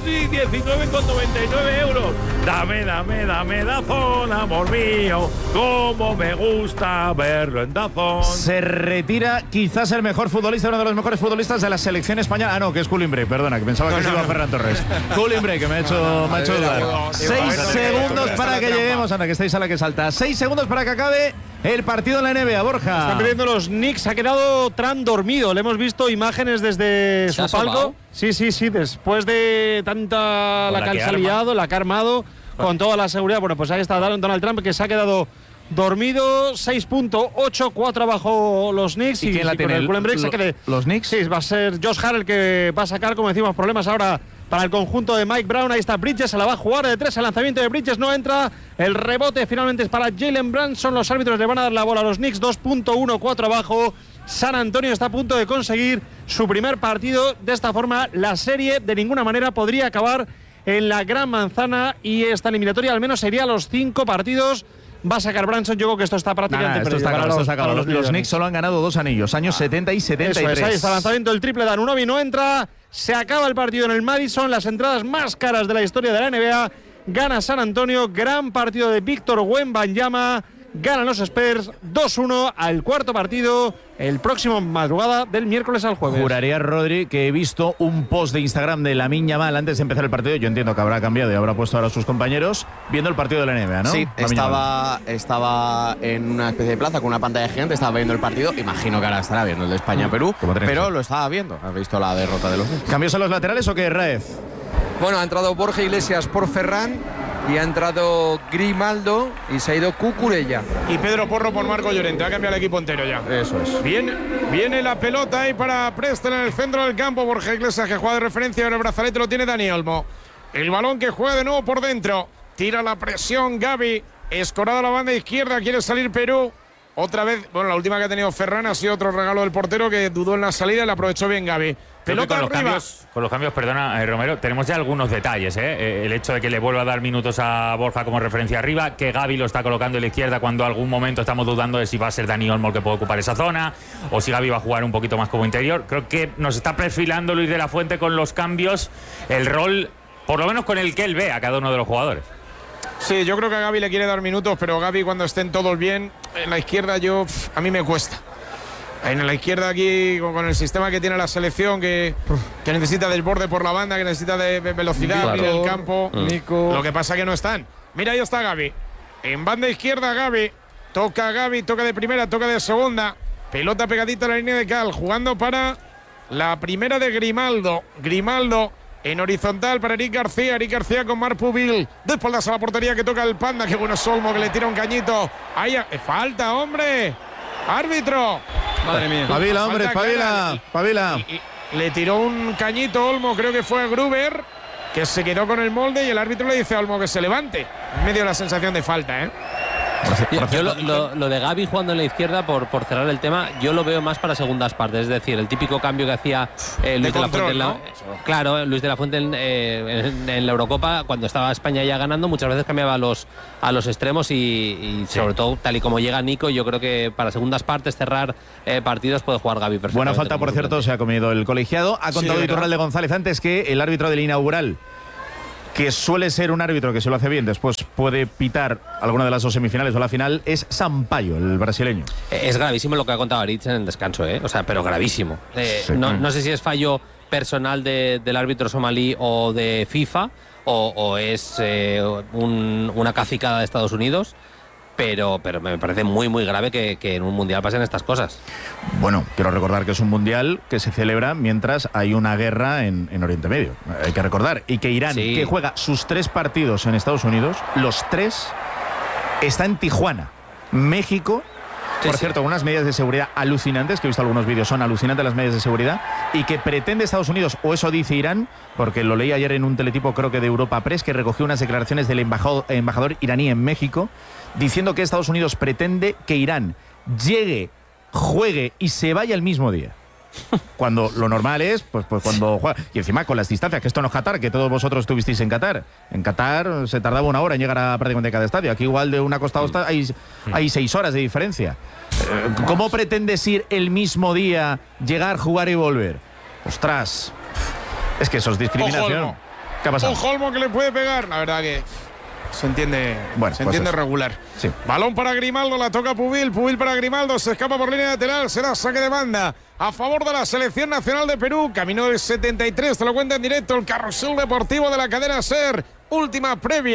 19,99 euros. Dame DAZN, amor mío. Cómo me gusta verlo en DAZN. Se retira quizás el mejor futbolista, uno de los mejores futbolistas de la selección española. Ah, no, que es Coulibray, perdona, que pensaba que se iba a Ferran Torres. Coulibray, que me ha hecho dudar. 6 segundos para que lleguemos. Anda, que estáis a la que salta. 6 segundos para que acabe el partido en la NBA, Borja. Están perdiendo los Knicks. Ha quedado Trump dormido. Le hemos visto imágenes desde su palco. Sí. Después de tanta la que ha liado, la que ha armado, con toda la seguridad. Bueno, pues ahí está Donald Trump, que se ha quedado dormido. 6.8, 4 abajo los Knicks. ¿Y quién la tiene? ¿Los Knicks? Sí, va a ser Josh Hart el que va a sacar, como decimos, problemas ahora para el conjunto de Mike Brown. Ahí está Bridges, se la va a jugar de 3. El lanzamiento de Bridges no entra. El rebote finalmente es para Jalen Brunson. Los árbitros le van a dar la bola a los Knicks. 2.1, 4 abajo. San Antonio está a punto de conseguir su primer partido. De esta forma, la serie de ninguna manera podría acabar en la Gran Manzana y esta eliminatoria al menos sería los 5 partidos. Va a sacar Branson, yo creo que esto está prácticamente perdido. Esto está acabado. Los Knicks solo han ganado 2 anillos, años 70 y 73. Ahí está el lanzamiento del triple de Anunoby, no entra. Se acaba el partido en el Madison, las entradas más caras de la historia de la NBA. Gana San Antonio, gran partido de Víctor Wembanyama. Ganan los Spurs 2-1 al cuarto partido el próximo madrugada del miércoles al jueves. Juraría, Rodri, que he visto un post de Instagram de Lamine Yamal antes de empezar el partido. Yo entiendo que habrá cambiado y habrá puesto ahora a sus compañeros viendo el partido de la NBA, ¿no? Sí, estaba en una especie de plaza con una pantalla gigante, estaba viendo el partido. Imagino que ahora estará viendo el de España-Perú, pero lo estaba viendo. ¿Has visto la derrota de los Knicks? ¿Cambios en los laterales o qué, Raez? Bueno, ha entrado Borja Iglesias por Ferran y ha entrado Grimaldo y se ha ido Cucurella. Y Pedro Porro por Marco Llorente. Ha cambiado el equipo entero ya. Eso es. Viene la pelota ahí para Preston en el centro del campo. Borja Iglesias, que juega de referencia, pero el brazalete lo tiene Dani Olmo. El balón que juega de nuevo por dentro. Tira la presión Gavi. Escorado a la banda izquierda. Quiere salir Perú. Otra vez, bueno, la última que ha tenido Ferran ha sido otro regalo del portero que dudó en la salida y la aprovechó bien Gavi. Pelota arriba. Con los cambios, perdona, Romero, tenemos ya algunos detalles, ¿eh? El hecho de que le vuelva a dar minutos a Borja como referencia arriba, que Gavi lo está colocando en la izquierda cuando algún momento estamos dudando de si va a ser Dani Olmo el que puede ocupar esa zona o si Gavi va a jugar un poquito más como interior. Creo que nos está perfilando Luis de la Fuente con los cambios el rol, por lo menos con el que él ve a cada uno de los jugadores. Sí, yo creo que a Gavi le quiere dar minutos, pero Gavi cuando estén todos bien, en la izquierda a mí me cuesta. En la izquierda aquí, con el sistema que tiene la selección, que necesita desborde por la banda, que necesita de velocidad en el campo. Lo que pasa que no están. Mira, ahí está Gavi. En banda izquierda Gavi. Toca Gavi, toca de primera, toca de segunda. Pelota pegadita a la línea de cal, jugando para la primera de Grimaldo. Grimaldo en horizontal para Eric García. Eric García con Marc Pubil. De espaldas a la portería que toca el Panda. Qué bueno es Olmo, que le tira un cañito. Ahí, falta, hombre. Árbitro. Madre mía. Pavila, hombre, Falta clara. pavila. Le tiró un cañito Olmo, creo que fue a Gruber, que se quedó con el molde y el árbitro le dice a Olmo que se levante. En medio de la sensación de falta, ¿eh? Yo lo de Gavi jugando en la izquierda, por cerrar el tema, yo lo veo más para segundas partes. Es decir, el típico cambio que hacía Luis de la Fuente en la, claro, Luis de la Fuente en la Eurocopa, cuando estaba España ya ganando, muchas veces cambiaba a los extremos y sobre todo, tal y como llega Nico, yo creo que para segundas partes, cerrar partidos, puede jugar Gavi perfectamente. Buena falta, por cierto, se ha comido el colegiado. Ha contado Iturralde González antes que el árbitro del inaugural, que suele ser un árbitro que se lo hace bien, después puede pitar alguna de las dos semifinales o la final, es Sampaio, el brasileño. Es gravísimo lo que ha contado Aritz en el descanso, o sea, pero gravísimo. No sé si es fallo personal del árbitro somalí o de FIFA o es una cacicada de Estados Unidos. Pero me parece muy, muy grave que en un mundial pasen estas cosas. Bueno, quiero recordar que es un mundial que se celebra mientras hay una guerra en Oriente Medio. Hay que recordar. Y que Irán, que juega sus 3 partidos en Estados Unidos, los 3 está en Tijuana, México. Por cierto, unas medidas de seguridad alucinantes, que he visto algunos vídeos, son alucinantes las medidas de seguridad, y que pretende Estados Unidos, o eso dice Irán, porque lo leí ayer en un teletipo, creo que de Europa Press, que recogió unas declaraciones del embajador iraní en México, diciendo que Estados Unidos pretende que Irán llegue, juegue y se vaya el mismo día. Cuando lo normal es, pues cuando juega. Y encima con las distancias, que esto no es Qatar, que todos vosotros estuvisteis en Qatar. En Qatar se tardaba 1 hora en llegar a prácticamente cada estadio. Aquí igual de una costa a otra hay 6 horas de diferencia. ¿Cómo pretendes ir el mismo día, llegar, jugar y volver? Ostras, es que eso es discriminación. ¿Qué ha pasado? Ojo Olmo que le puede pegar, la verdad que se entiende, regular. Sí. Balón para Grimaldo, la toca Pubil para Grimaldo, se escapa por línea lateral, será saque de banda a favor de la selección nacional de Perú. Camino del 73, te lo cuenta en directo el carrusel deportivo de la cadena SER. Última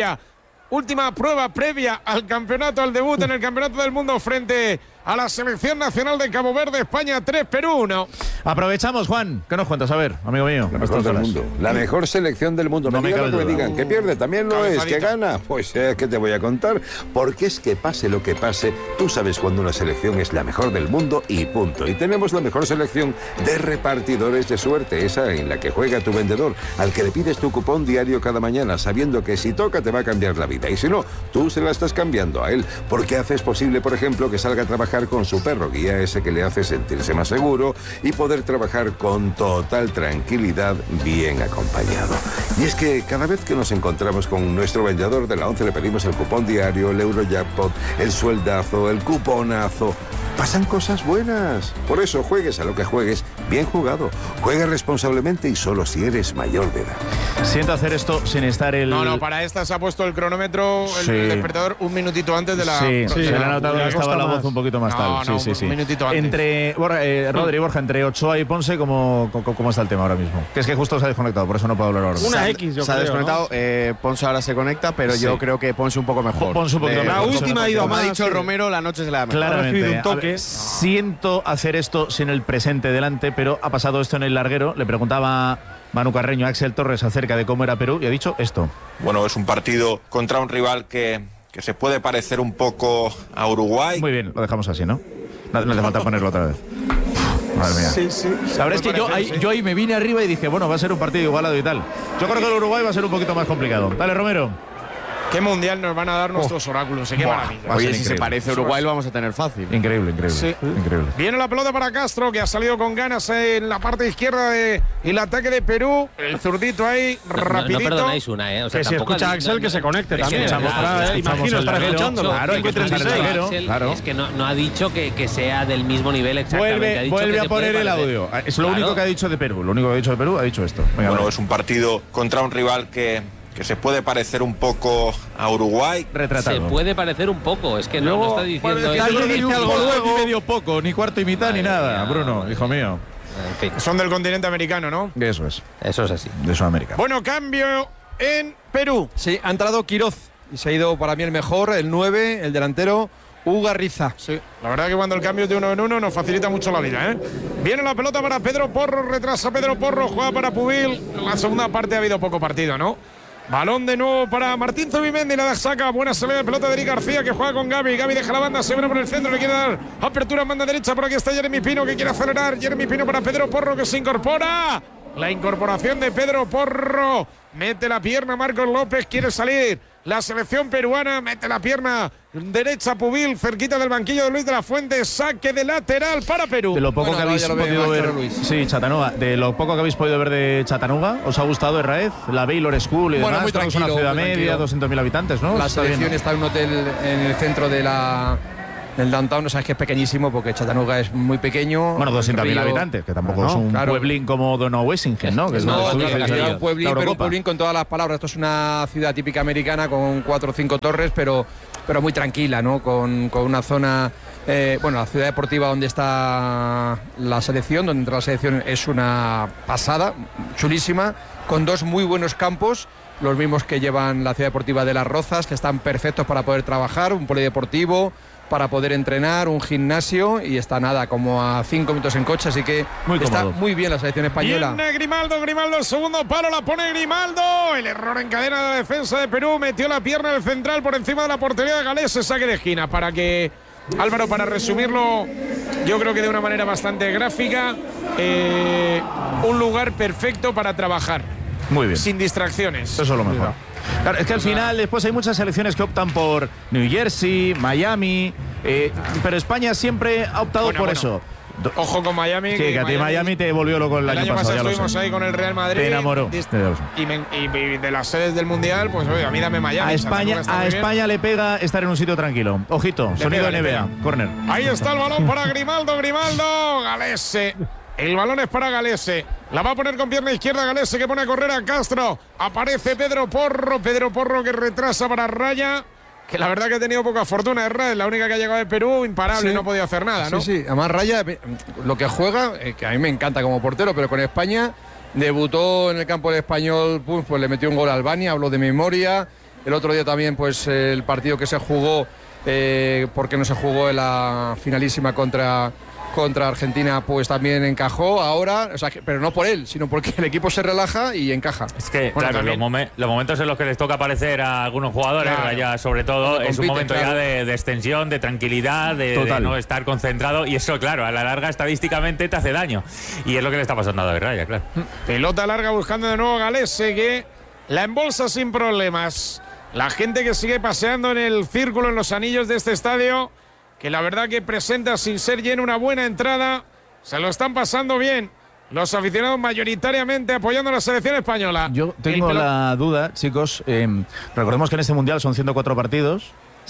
prueba previa al campeonato, al debut en el Campeonato del Mundo frente a la selección nacional de Cabo Verde. España 3, Perú 1. Aprovechamos, Juan. ¿Qué nos cuentas? A ver, amigo mío. La mejor del mundo. La mejor selección del mundo. No me cabe duda. Me digan que pierde, también lo es. Que gana, pues ¿qué te voy a contar? Porque es que pase lo que pase, tú sabes cuando una selección es la mejor del mundo y punto. Y tenemos la mejor selección de repartidores de suerte, esa en la que juega tu vendedor, al que le pides tu cupón diario cada mañana, sabiendo que si toca te va a cambiar la vida. Y si no, tú se la estás cambiando a él, porque haces posible, por ejemplo, que salga a trabajar con su perro guía, ese que le hace sentirse más seguro y poder trabajar con total tranquilidad, bien acompañado. Y es que cada vez que nos encontramos con nuestro vendedor de la 11 le pedimos el cupón diario, el Eurojackpot, el sueldazo, el cuponazo. Pasan cosas buenas. Por eso, juegues a lo que juegues, bien jugado. Juega responsablemente y solo si eres mayor de edad. Siento hacer esto sin estar el... No, para esta se ha puesto el cronómetro, el despertador, un minutito antes de la... Sí, se le ha notado que estaba la voz un poquito más tal. Sí. Un minutito antes. Entre Rodri y Borja, entre Ochoa y Ponce, ¿cómo está el tema ahora mismo? Que es que justo se ha desconectado, por eso no puedo hablar ahora. Una X, yo creo. Se ha desconectado, ¿no? Ponce ahora se conecta, pero yo creo que Ponce un poco mejor. Ponce un poquito mejor. La última ha ido más. Ha dicho el Romero, la noche se la ha mejor. Claramente. Un toque. Siento hacer esto sin el presente delante, pero ha pasado esto en el larguero. Le preguntaba Manu Carreño a Axel Torres acerca de cómo era Perú y ha dicho esto. Bueno, es un partido contra un rival que se puede parecer un poco a Uruguay. Muy bien, lo dejamos así, ¿no? No hace falta ponerlo otra vez. Madre mía. Sí. La verdad es que yo ahí me vine arriba y dije, bueno, va a ser un partido igualado y tal. Yo creo que el Uruguay va a ser un poquito más complicado. Dale, Romero. ¿Qué mundial nos van a dar nuestros oráculos? Qué maravilla. Oye, si se parece a Uruguay lo vamos a tener fácil. Increíble. Sí. Increíble. Viene la pelota para Castro, que ha salido con ganas en la parte izquierda el ataque de Perú. El zurdito ahí, rapidito. No perdonáis una, O sea, que si escucha a Axel, que se conecte también. Imagino estar escuchándolo. Claro, es que no ha dicho que sea del mismo nivel exactamente. Vuelve a poner el audio. Es lo único que ha dicho de Perú. Lo único que ha dicho de Perú ha dicho esto. Bueno, es un partido contra un rival que se puede parecer un poco a Uruguay. Retratado. Se puede parecer un poco, es que no está diciendo dice algo luego, ni medio poco, ni cuarto y mitad, ni nada. Bruno, hijo mío. En fin. Son del continente americano, ¿no? Eso es así. De Sudamérica. Bueno, cambio en Perú. Sí, ha entrado Quiroz y se ha ido para mí el mejor, el 9, el delantero Ugarriza. Sí, la verdad que cuando el cambio es de 1 en 1 nos facilita mucho la vida, ¿eh? Viene la pelota para Pedro Porro, retrasa Pedro Porro, juega para Pubil. En la segunda parte ha habido poco partido, ¿no? Balón de nuevo para Martín Zubimendi, la saca, buena salida de pelota de Eric García que juega con Gaby. Gaby deja la banda, se viene por el centro, le quiere dar apertura en banda derecha. Por aquí está Jeremy Pino que quiere acelerar. Jeremy Pino para Pedro Porro que se incorpora. La incorporación de Pedro Porro. Mete la pierna Marcos López, quiere salir. La selección peruana mete la pierna derecha Pubil, cerquita del banquillo de Luis de la Fuente. Saque de lateral para Perú. De lo poco que habéis podido ver, sí, Chattanooga. De lo poco que habéis podido ver de Chattanooga, ¿os ha gustado Herraez? La Baylor School y demás. Muy tranquilo, es una ciudad media, 200.000 habitantes, ¿no? La selección está en un hotel en el centro del downtown, o sea, es que es pequeñísimo porque Chattanooga es muy pequeño. Bueno, 200.000 habitantes, que tampoco es un pueblín como Donaueschingen, ¿no? Que es un pueblín con todas las palabras. Esto es una ciudad típica americana con 4 o 5 torres, pero muy tranquila, ¿no? Con una zona, la ciudad deportiva donde está la selección, donde entra la selección, es una pasada, chulísima, con 2 muy buenos campos. Los mismos que llevan la ciudad deportiva de Las Rozas, que están perfectos para poder trabajar, un polideportivo para poder entrenar, un gimnasio, y está nada, como a 5 minutos en coche, así que está muy bien la selección española. Viene Grimaldo, el segundo palo, la pone Grimaldo, el error en cadena de la defensa de Perú, metió la pierna del central por encima de la portería de Galés, saque de esquina, para que, Álvaro, para resumirlo, yo creo que de una manera bastante gráfica, un lugar perfecto para trabajar. Muy bien. Sin distracciones. Eso es lo mejor. Claro, es que al final después hay muchas selecciones que optan por New Jersey, Miami, pero España siempre ha optado por eso. Ojo con Miami. Sí, que a ti Miami te volvió loco el año pasado. Estuvimos ahí con el Real Madrid. Te enamoró. Y de las sedes del Mundial, pues oye, a mí dame Miami. A España le pega estar en un sitio tranquilo. Ojito, sonido de NBA, córner. Ahí está el balón para Grimaldo, Galese. El balón es para Galese. La va a poner con pierna izquierda Galese, que pone a correr a Castro. Aparece Pedro Porro que retrasa para Raya, que la verdad que ha tenido poca fortuna. Es la única que ha llegado de Perú, imparable, sí. No ha podido hacer nada, ¿no? Sí, además Raya, lo que juega, que a mí me encanta como portero, pero con España debutó en el campo del Español, pues le metió un gol a Albania, habló de memoria. El otro día también, pues el partido que se jugó, porque no se jugó en la finalísima contra Argentina, pues también encajó ahora, o sea, pero no por él, sino porque el equipo se relaja y encaja. Es que, claro, los momentos en los que les toca aparecer a algunos jugadores, ya sobre todo, es un momento ya de extensión, de tranquilidad, de no estar concentrado, y eso, claro, a la larga estadísticamente te hace daño. Y es lo que le está pasando a David Raya, claro. Pelota larga buscando de nuevo Galese, que la embolsa sin problemas. La gente que sigue paseando en el círculo, en los anillos de este estadio, que la verdad que presenta sin ser lleno una buena entrada, se lo están pasando bien los aficionados mayoritariamente apoyando a la selección española. Yo tengo la duda, chicos, recordemos que en este Mundial son 104 partidos,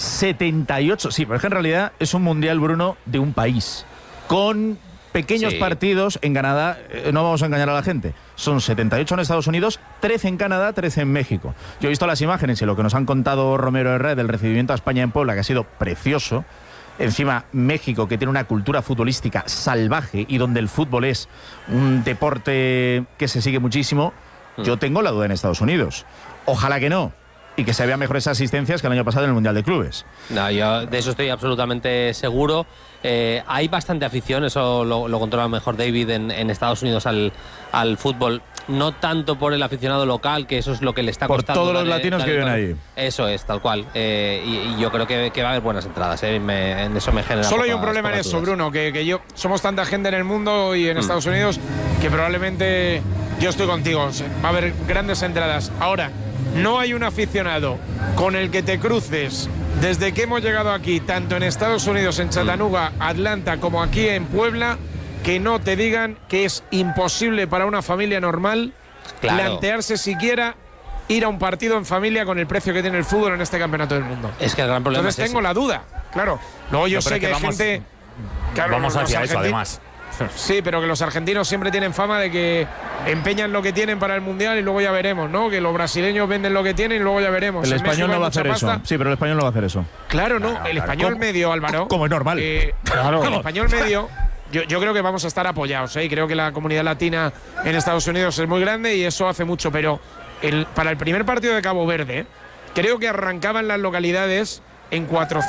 78, sí, pero es que en realidad es un Mundial, Bruno, de un país, con pequeños partidos en Canadá, no vamos a engañar a la gente, son 78 en Estados Unidos, 13 en Canadá, 13 en México. Yo he visto las imágenes y lo que nos han contado Romero Herrera del recibimiento a España en Puebla, que ha sido precioso. Encima, México, que tiene una cultura futbolística salvaje y donde el fútbol es un deporte que se sigue muchísimo, yo tengo la duda en Estados Unidos. Ojalá que no. Y que se vean mejores asistencias que el año pasado en el Mundial de Clubes. No, yo de eso estoy absolutamente seguro. Hay bastante afición, eso lo controla mejor David en Estados Unidos al fútbol. No tanto por el aficionado local, que eso es lo que le está costando. Por todos los latinos que viven ahí. Eso es, tal cual. Y yo creo que va a haber buenas entradas. En eso me genera. Solo hay un problema en eso, Bruno, que somos tanta gente en el mundo y en Estados Unidos que probablemente yo estoy contigo. Va a haber grandes entradas. Ahora, no hay un aficionado con el que te cruces desde que hemos llegado aquí, tanto en Estados Unidos, en Chattanooga, Atlanta, como aquí en Puebla, que no te digan que es imposible para una familia normal plantearse siquiera ir a un partido en familia con el precio que tiene el fútbol en este campeonato del mundo. Es que el gran problema Entonces tengo la duda, claro. Luego yo sé que hay gente... Claro, vamos hacia eso, además. Sí, pero que los argentinos siempre tienen fama de que empeñan lo que tienen para el Mundial y luego ya veremos, ¿no? Que los brasileños venden lo que tienen y luego ya veremos. El español no va a hacer eso. Sí, pero el español no va a hacer eso. Claro, no. El español medio, Álvaro. Como es normal. Claro. El español medio... Yo creo que vamos a estar apoyados, y creo que la comunidad latina en Estados Unidos es muy grande y eso hace mucho, pero para el primer partido de Cabo Verde, creo que arrancaban las localidades en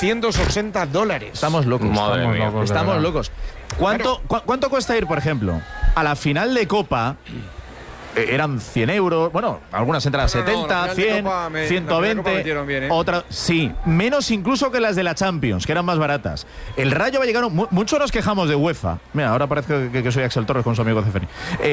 $480. Estamos locos. Estamos locos. ¿Cuánto cuesta ir, por ejemplo, a la final de Copa eran 100 euros, bueno, algunas entradas 70, 100, 120, otras, sí, menos incluso que las de la Champions, que eran más baratas. El Rayo Vallecano, muchos nos quejamos de UEFA. Mira, ahora parece que soy Axel Torres con su amigo Cefeni.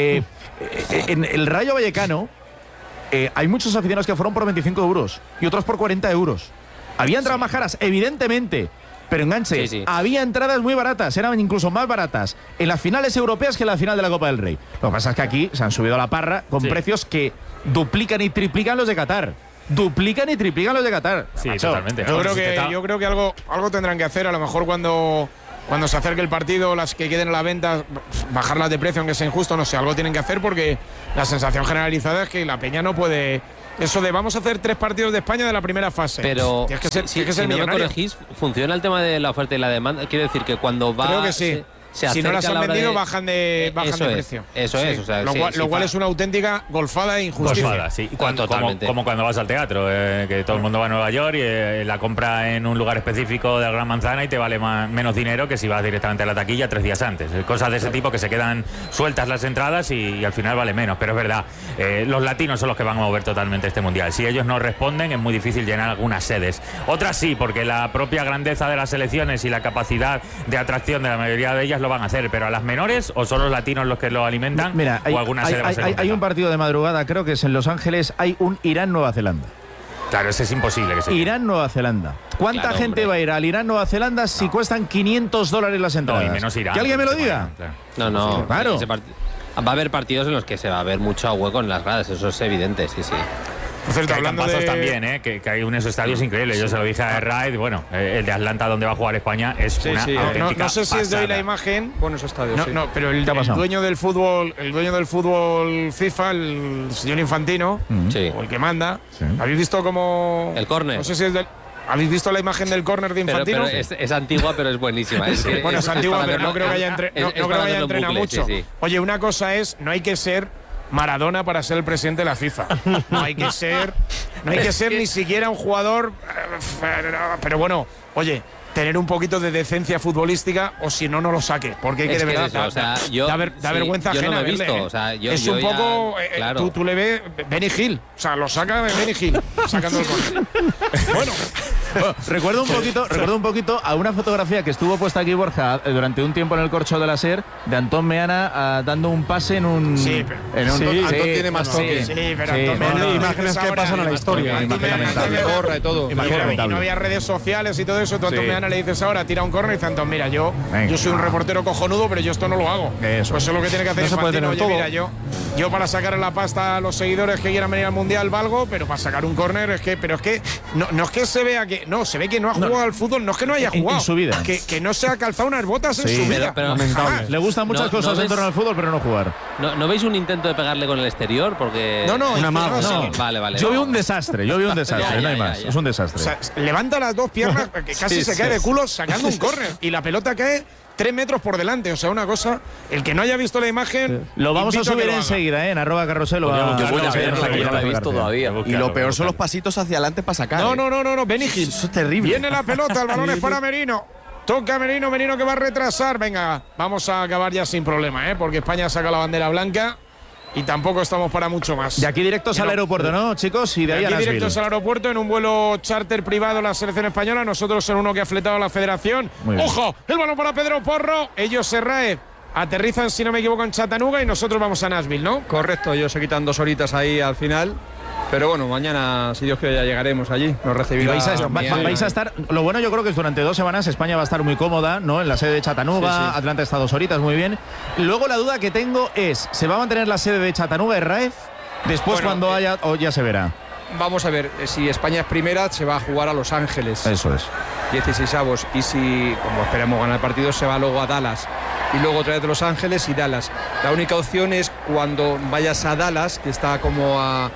En el Rayo Vallecano hay muchos aficionados que fueron por 25 euros y otros por 40 euros. Había entradas más caras, evidentemente, pero enganche, había entradas muy baratas, eran incluso más baratas en las finales europeas que en la final de la Copa del Rey. Lo que pasa es que aquí se han subido a la parra con precios que duplican y triplican los de Qatar. Duplican y triplican los de Qatar. Sí, totalmente. Yo creo que algo tendrán que hacer, a lo mejor cuando se acerque el partido, las que queden a la venta, bajarlas de precio, aunque sea injusto, no sé, algo tienen que hacer, porque la sensación generalizada es que la peña no puede. Eso de vamos a hacer 3 partidos de España de la primera fase. Pero si no me corregís, ¿funciona el tema de la oferta y la demanda? Quiero decir que cuando va... Creo que sí. Si no las han vendido, bajan de precio. Eso es. O sea, lo cual es una auténtica golfada e injusticia. Golfada, sí. Como cuando vas al teatro, que todo el mundo va a Nueva York y la compra en un lugar específico de la Gran Manzana y te vale menos dinero que si vas directamente a la taquilla 3 días antes. Cosas de ese tipo que se quedan sueltas las entradas y al final vale menos. Pero es verdad, los latinos son los que van a mover totalmente este mundial. Si ellos no responden, es muy difícil llenar algunas sedes. Otras sí, porque la propia grandeza de las selecciones y la capacidad de atracción de la mayoría de ellas lo van a hacer, pero a las menores o son los latinos los que lo alimentan. Mira, o alguna sede hay un partido de madrugada, creo que es en Los Ángeles, hay un Irán-Nueva Zelanda. Claro, ese es imposible que sea. Irán-Nueva Zelanda. ¿Cuánta gente va a ir al Irán-Nueva Zelanda si cuestan $500 las entradas? No, y menos Irán. ¿Que alguien me lo diga? Claro. No. Claro. Va a haber partidos en los que se va a ver mucho hueco en las gradas, eso es evidente, sí. Por cierto, hablando de también, que hay unos estadios increíbles. Yo se lo dije a Raid, bueno, el de Atlanta donde va a jugar España es una auténtica no sé si es de hoy la imagen. Buenos estadios. No, pero el dueño del fútbol, FIFA, el señor Infantino, o el que manda, ¿habéis visto cómo el córner? No sé si es del. ¿Habéis visto la imagen del córner de Infantino? Pero es antigua, pero es buenísima. Es antigua, pero no creo que haya entrenado mucho. Sí. Oye, una cosa es, no hay que ser Maradona para ser el presidente de la FIFA. No hay que ser ni siquiera un jugador. Pero bueno, oye, tener un poquito de decencia futbolística, o si no, no lo saque. Porque hay que de verdad da vergüenza ajena. Yo no me he visto. O sea, es un poco. Claro. Tú le ves Benny Hill. O sea, lo saca de Benny Hill, sacando el córner. Bueno. Recuerdo un poquito a una fotografía que estuvo puesta aquí, Borja, durante un tiempo en el corcho de la SER, de Antón Meana dando un pase en un. Antón tiene más toque. Pero imágenes que pasan a la historia. Y no había redes sociales y todo eso. Tú a Antón Meana le dices ahora, tira un córner y dice Antón, mira, yo soy un reportero cojonudo, pero yo esto no lo hago. Pues eso es lo que tiene que hacer Infantino. Oye, mira, yo para sacar la pasta a los seguidores que quieran venir al Mundial valgo, pero para sacar un córner es que no es que se vea que. No, se ve que no ha jugado al fútbol, no es que no haya jugado. En su vida. Que no se ha calzado unas botas en su vida. Pero le gustan muchas cosas en torno al fútbol, pero no jugar. ¿No veis un intento de pegarle con el exterior? Porque. No. Vale. Yo vi un desastre, no hay más. Es un desastre. O sea, levanta las dos piernas, que casi se cae de culo sacando un córner. Y la pelota cae 3 metros por delante. O sea, una cosa. El que no haya visto la imagen. Lo vamos a subir enseguida, en @carrusel. Yo no la he visto todavía. Y lo peor son los pasitos hacia adelante para sacar. No, Benny Hill. Eso es terrible. Viene la pelota, el balón es para Merino. Toca Merino que va a retrasar. Venga, vamos a acabar ya sin problema, porque España saca la bandera blanca y tampoco estamos para mucho más. De aquí directos al aeropuerto, ¿no, chicos? Y de ahí a aquí directos al aeropuerto en un vuelo charter privado la selección española. Nosotros en uno que ha fletado la federación. ¡Ojo! El balón para Pedro Porro. Ellos Serraez aterrizan, si no me equivoco, en Chattanooga y nosotros vamos a Nashville, ¿no? Correcto, ellos se quitan 2 horitas ahí al final. Pero bueno, mañana, si Dios quiere, ya llegaremos allí. Nos recibirá. Vais a estar. Lo bueno, yo creo que es durante 2 semanas España va a estar muy cómoda, ¿no? En la sede de Chattanooga. Atlanta está 2 horitas, muy bien. Luego la duda que tengo es: ¿se va a mantener la sede de Chattanooga y Raez? Después, cuando haya, o ya se verá. Vamos a ver, si España es primera, se va a jugar a Los Ángeles. Eso es. 16avos. Y si, como esperamos ganar el partido, se va luego a Dallas. Y luego otra vez de Los Ángeles y Dallas. La única opción es cuando vayas a Dallas, que está como a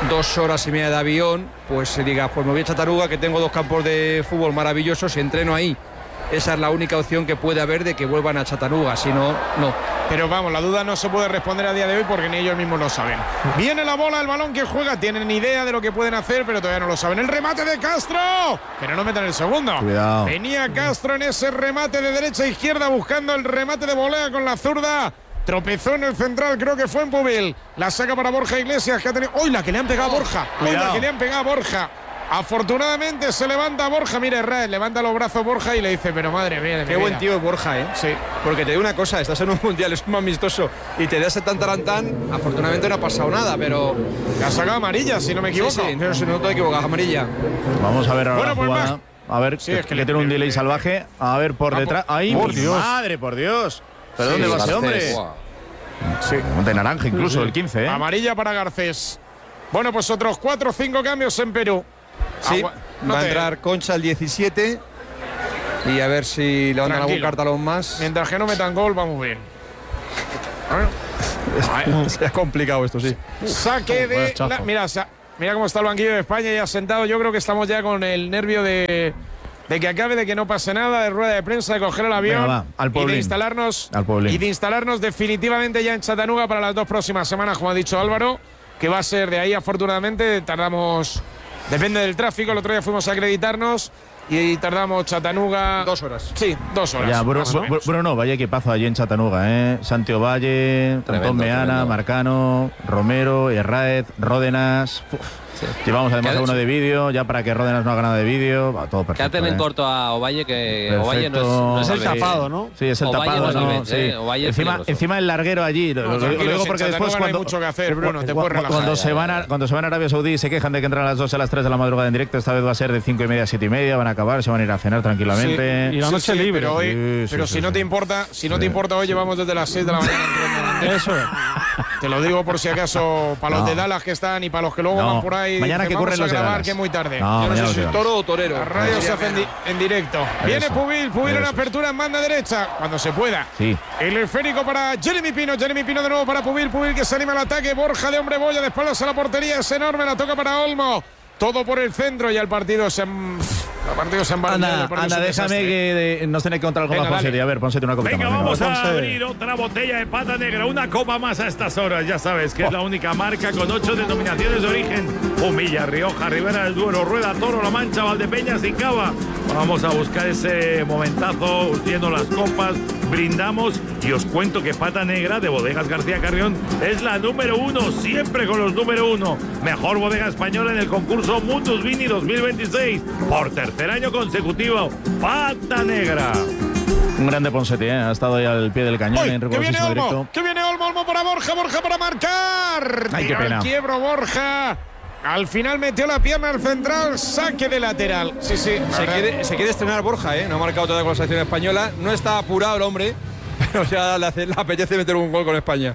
2 horas y media de avión, pues se diga, pues me voy a Chattanooga, que tengo 2 campos de fútbol maravillosos y entreno ahí. Esa es la única opción que puede haber de que vuelvan a Chattanooga, si no, no. Pero vamos, la duda no se puede responder a día de hoy porque ni ellos mismos lo saben. Viene la bola, el balón que juega, tienen idea de lo que pueden hacer, pero todavía no lo saben. El remate de Castro, pero no meten el segundo. Cuidado. Venía Castro en ese remate de derecha a izquierda buscando el remate de volea con la zurda. Tropezó en el central, creo que fue en Pubil. La saca para Borja Iglesias, que ha tenido. ¡Uy, la que le han pegado a Borja! ¡Uy, la que le han pegado a Borja! Afortunadamente se levanta Borja. Mire, Red, levanta los brazos Borja y le dice, pero madre mía. Qué buen tío es Borja, ¿eh? Sí. Porque te digo una cosa, estás en un mundial, es un amistoso y te das tan tarantán. Afortunadamente no ha pasado nada, pero. Le ha sacado amarilla, si no me equivoco. Sí, no, si no te equivocas, amarilla. Vamos a ver ahora Bueno, la pues jugada. A ver, Sí, que, es que que tiene un delay salvaje. A ver, por detrás. ¡Ay, por mi Dios! madre, por Dios! ¿Pero Sí, dónde va ese Garcés. hombre? Sí, de naranja incluso, el 15, ¿eh? Amarilla para Garcés. Bueno, pues otros 4 o 5 cambios en Perú. Sí, No va a te- entrar Concha al 17 y a ver si le van a dar algún Tranquilo. cartalón más. Mientras que no metan gol, vamos bien. Se ha complicado esto, sí. Saque de. Mira cómo está el banquillo de España ya sentado. Yo creo que estamos ya con el nervio de que acabe, de que no pase nada, de rueda de prensa, de coger el avión. Venga, va, al y Paulín. de instalarnos definitivamente ya en Chattanooga para las 2 próximas semanas, como ha dicho Álvaro, que va a ser de ahí. Afortunadamente tardamos, depende del tráfico. El otro día fuimos a acreditarnos y tardamos Chattanooga 2 horas. Sí, 2 horas. Ya, más o menos. Bruno, vaya equipazo allí en Chattanooga, ¿eh? Santiago Valle, Antón Meana, tremendo. Marcano, Romero, Herráez, Ródenas. Uf. Llevamos además Quédate- uno de vídeo, ya para que Ródenas no haga nada de vídeo. Va todo perfecto. Quédate en ¿eh? corto a Ovalle, que Perfecto. Ovalle no es Es el Alves. tapado, ¿no? Sí, es el Ovalle tapado, no es ¿no? Alves, Sí. Ovalle es Encima, peligroso. encima el larguero allí. Lo digo tranquilos, porque en después Chattanooga no hay cuando, mucho que hacer, Bruno, te puedes relajar. cuando se van a Arabia Saudí se quejan de que entran a las 2 a las 3 de la madrugada en directo. Esta vez va a ser de 5:30 a 7:30. Van a acabar, se van a ir a cenar tranquilamente. Y la noche libre. Pero, hoy, Sí, pero sí, si sí, no sí. te importa, no te importa, hoy llevamos desde las 6 de la mañana entrando. Eso es. Te lo digo por si acaso, para los No. de Dallas que están y para los que luego No. van por ahí. Mañana que que vamos corren a los de grabar, Dallas. que es muy tarde. No, Yo no mañana sé los si de es toro o torero. La radio se hace en directo. Viene Eso. Pubil en Eso. apertura en banda derecha, cuando se pueda. Sí. El esférico para Jeremy Pino de nuevo para Pubil que se anima al ataque. Borja de hombre boya de espaldas a la portería, es enorme, la toca para Olmo. Todo por el centro y el partido se embarga. Anda, déjame que nos tiene que contar algo Venga, más, Ponsetti. dale. A ver, Ponsetti, una copita Venga, más. vamos a Ponce. abrir otra botella de pata negra, una copa más a estas horas. Ya sabes que es la única marca con 8 denominaciones de origen: Humilla, Rioja, Ribera del Duero, Rueda, Toro, La Mancha, Valdepeñas y Cava. Vamos a buscar ese momentazo, urtiendo las copas, brindamos y os cuento que Pata Negra de Bodegas García Carrión es la número 1, siempre con los número 1. Mejor bodega española en el concurso Mundus Vini 2026. Por tercer año consecutivo, Pata Negra. Un grande Ponsetti, ¿eh? Ha estado ahí al pie del cañón ¡Uy! en ¡Que viene rigurosísimo Olmo! directo. ¡Que viene Olmo para Borja para marcar! Ay, qué Tira al pena. quiebro Borja. Al final metió la pierna al central, saque de lateral. Sí. Se quiere estrenar Borja, ¿eh? No ha marcado todavía con la selección española. No está apurado el hombre, pero ya le apetece meter un gol con España.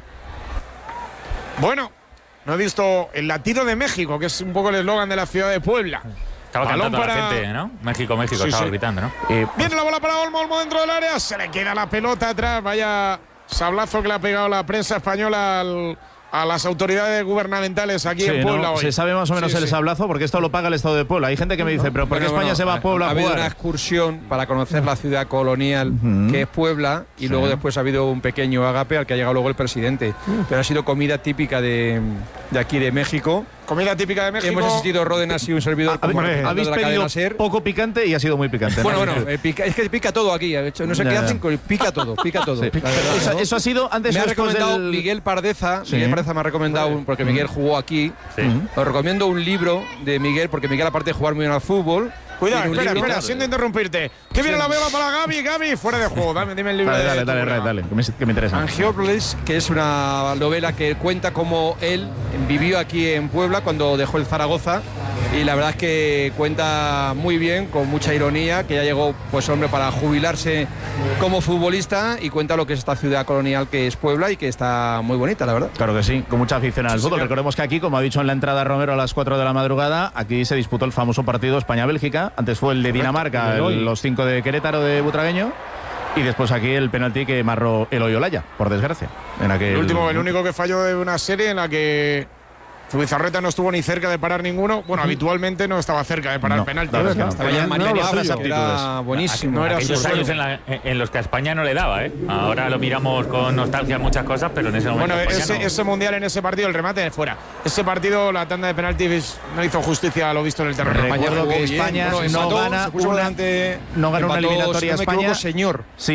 Bueno, no he visto el latido de México, que es un poco el eslogan de la ciudad de Puebla. Estaba Balón cantando para- la gente, ¿no? México, Sí, estaba sí. gritando, ¿no? Viene la bola para Olmo dentro del área, se le queda la pelota atrás. Vaya sablazo que le ha pegado la prensa española a las autoridades gubernamentales aquí Sí, en Puebla ¿no? hoy. Se sabe más o menos Sí, el sí. sablazo porque esto lo paga el Estado de Puebla. Hay gente que me dice, pero ¿por qué Bueno, España se va a Puebla ha a habido una jugar? excursión para conocer la ciudad colonial que es Puebla y luego después ha habido un pequeño agape al que ha llegado luego el presidente. Pero ha sido comida típica de aquí de México. Comida típica de México. Hemos asistido Ródenas y un servidor como representante Habéis de la cadena pedido SER. poco picante y ha sido muy picante. Bueno, ¿no? es que pica todo aquí. De hecho, no sé Ya, qué ya. hacen, pica todo. Sí. La verdad, Eso, ¿no? eso ha sido antes Me o ha después recomendado del... Miguel Pardeza. Sí. Miguel Pardeza me ha recomendado, porque Miguel jugó aquí. Sí. Os recomiendo un libro de Miguel, porque Miguel, aparte de jugar muy bien al fútbol. Cuidado, tiene un espera, libro- siento interrumpirte. Que viene la beba para Gaby, fuera de juego. Dime el libro Dale, de dale, tu dale, programa. dale, que me interesa. Angiópolis, que es una novela que cuenta cómo él vivió aquí en Puebla cuando dejó el Zaragoza, y la verdad es que cuenta muy bien, con mucha ironía, que ya llegó, pues hombre, para jubilarse como futbolista, y cuenta lo que es esta ciudad colonial que es Puebla y que está muy bonita, la verdad. Claro que sí, con mucha afición al fútbol. Recordemos que aquí, como ha dicho en la entrada Romero a las 4 de la madrugada, aquí se disputó el famoso partido España-Bélgica. Antes fue el de Dinamarca, los 5 de Querétaro de Butragueño. Y después aquí el penalti que marró Eloy Olaya, por desgracia. En aquel... El único que falló de una serie en la que Zubizarreta no estuvo ni cerca de parar ninguno. Bueno, habitualmente no estaba cerca de parar No, penalti. la verdad es que no. Estaba Vaya ya maniobras, las era aptitudes. buenísimo. No era Aquellos su años suelo. en los que a España no le daba, ¿eh? Ahora lo miramos con nostalgia muchas cosas, pero en ese momento. Bueno, España no. ese mundial en ese partido, el remate de fuera. Ese partido, la tanda de penaltis no hizo justicia a lo visto en el terreno. Recuerdo jugó que bien, España bueno, no empató, gana se puso una, delante, no gana una empató, eliminatoria si no me España. equivoco, señor. Sí,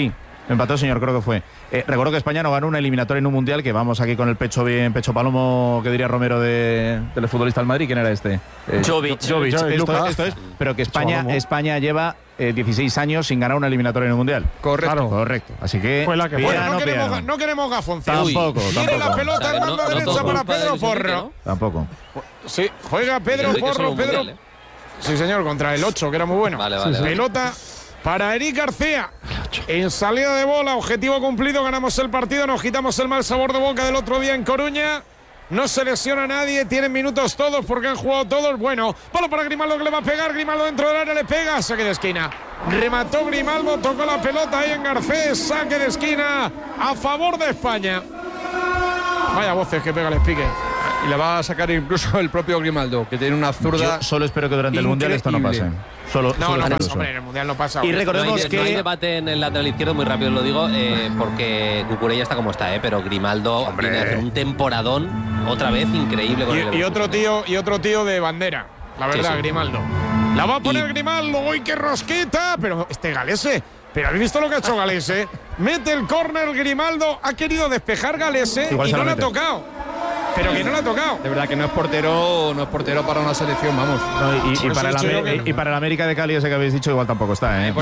Empató, señor, creo que fue. Recuerdo que España no ganó una eliminatoria en un mundial, que vamos aquí con el pecho bien, pecho palomo, que diría Romero del futbolista del Madrid. ¿Quién era este? Jovic. Esto es, pero que España lleva 16 años sin ganar una eliminatoria en un mundial. Correcto. Así que fue la que fue. No queremos gafonceo. Tampoco. Tiene la pelota en banda derecha para Pedro Porro. ¿no? Tampoco. Sí, juega Pedro Porro. Sí, señor, contra el 8, que era muy bueno. Vale. Pelota para Eric García. En salida de bola, objetivo cumplido, ganamos el partido, nos quitamos el mal sabor de boca del otro día en Coruña. No se lesiona nadie, tienen minutos todos porque han jugado todos. Bueno, bola para Grimaldo que le va a pegar. Grimaldo dentro del área le pega, saque de esquina. Remató Grimaldo, tocó la pelota ahí en Garcés, saque de esquina a favor de España. Vaya voces que pega el Espique. Y la va a sacar incluso el propio Grimaldo, que tiene una zurda. Yo solo espero que durante el Mundial esto no pase. No pasa, hombre, en el Mundial no pasa. Y recordemos no hay debate en el lateral izquierdo, muy rápido lo digo, porque Cucurella está como está, pero Grimaldo viene a hacer un temporadón otra vez increíble con y otro tío de bandera, la verdad, sí. Grimaldo. La va a poner Grimaldo, ¡uy, qué rosqueta! Pero Galese, ¿pero habéis visto lo que ha hecho Galese? Mete el córner Grimaldo, ha querido despejar Galese y no le ha tocado. Pero que no la ha tocado. De verdad que no es portero para una selección, vamos. No, y para el América de Cali, ese que habéis dicho, igual tampoco está, ¿eh?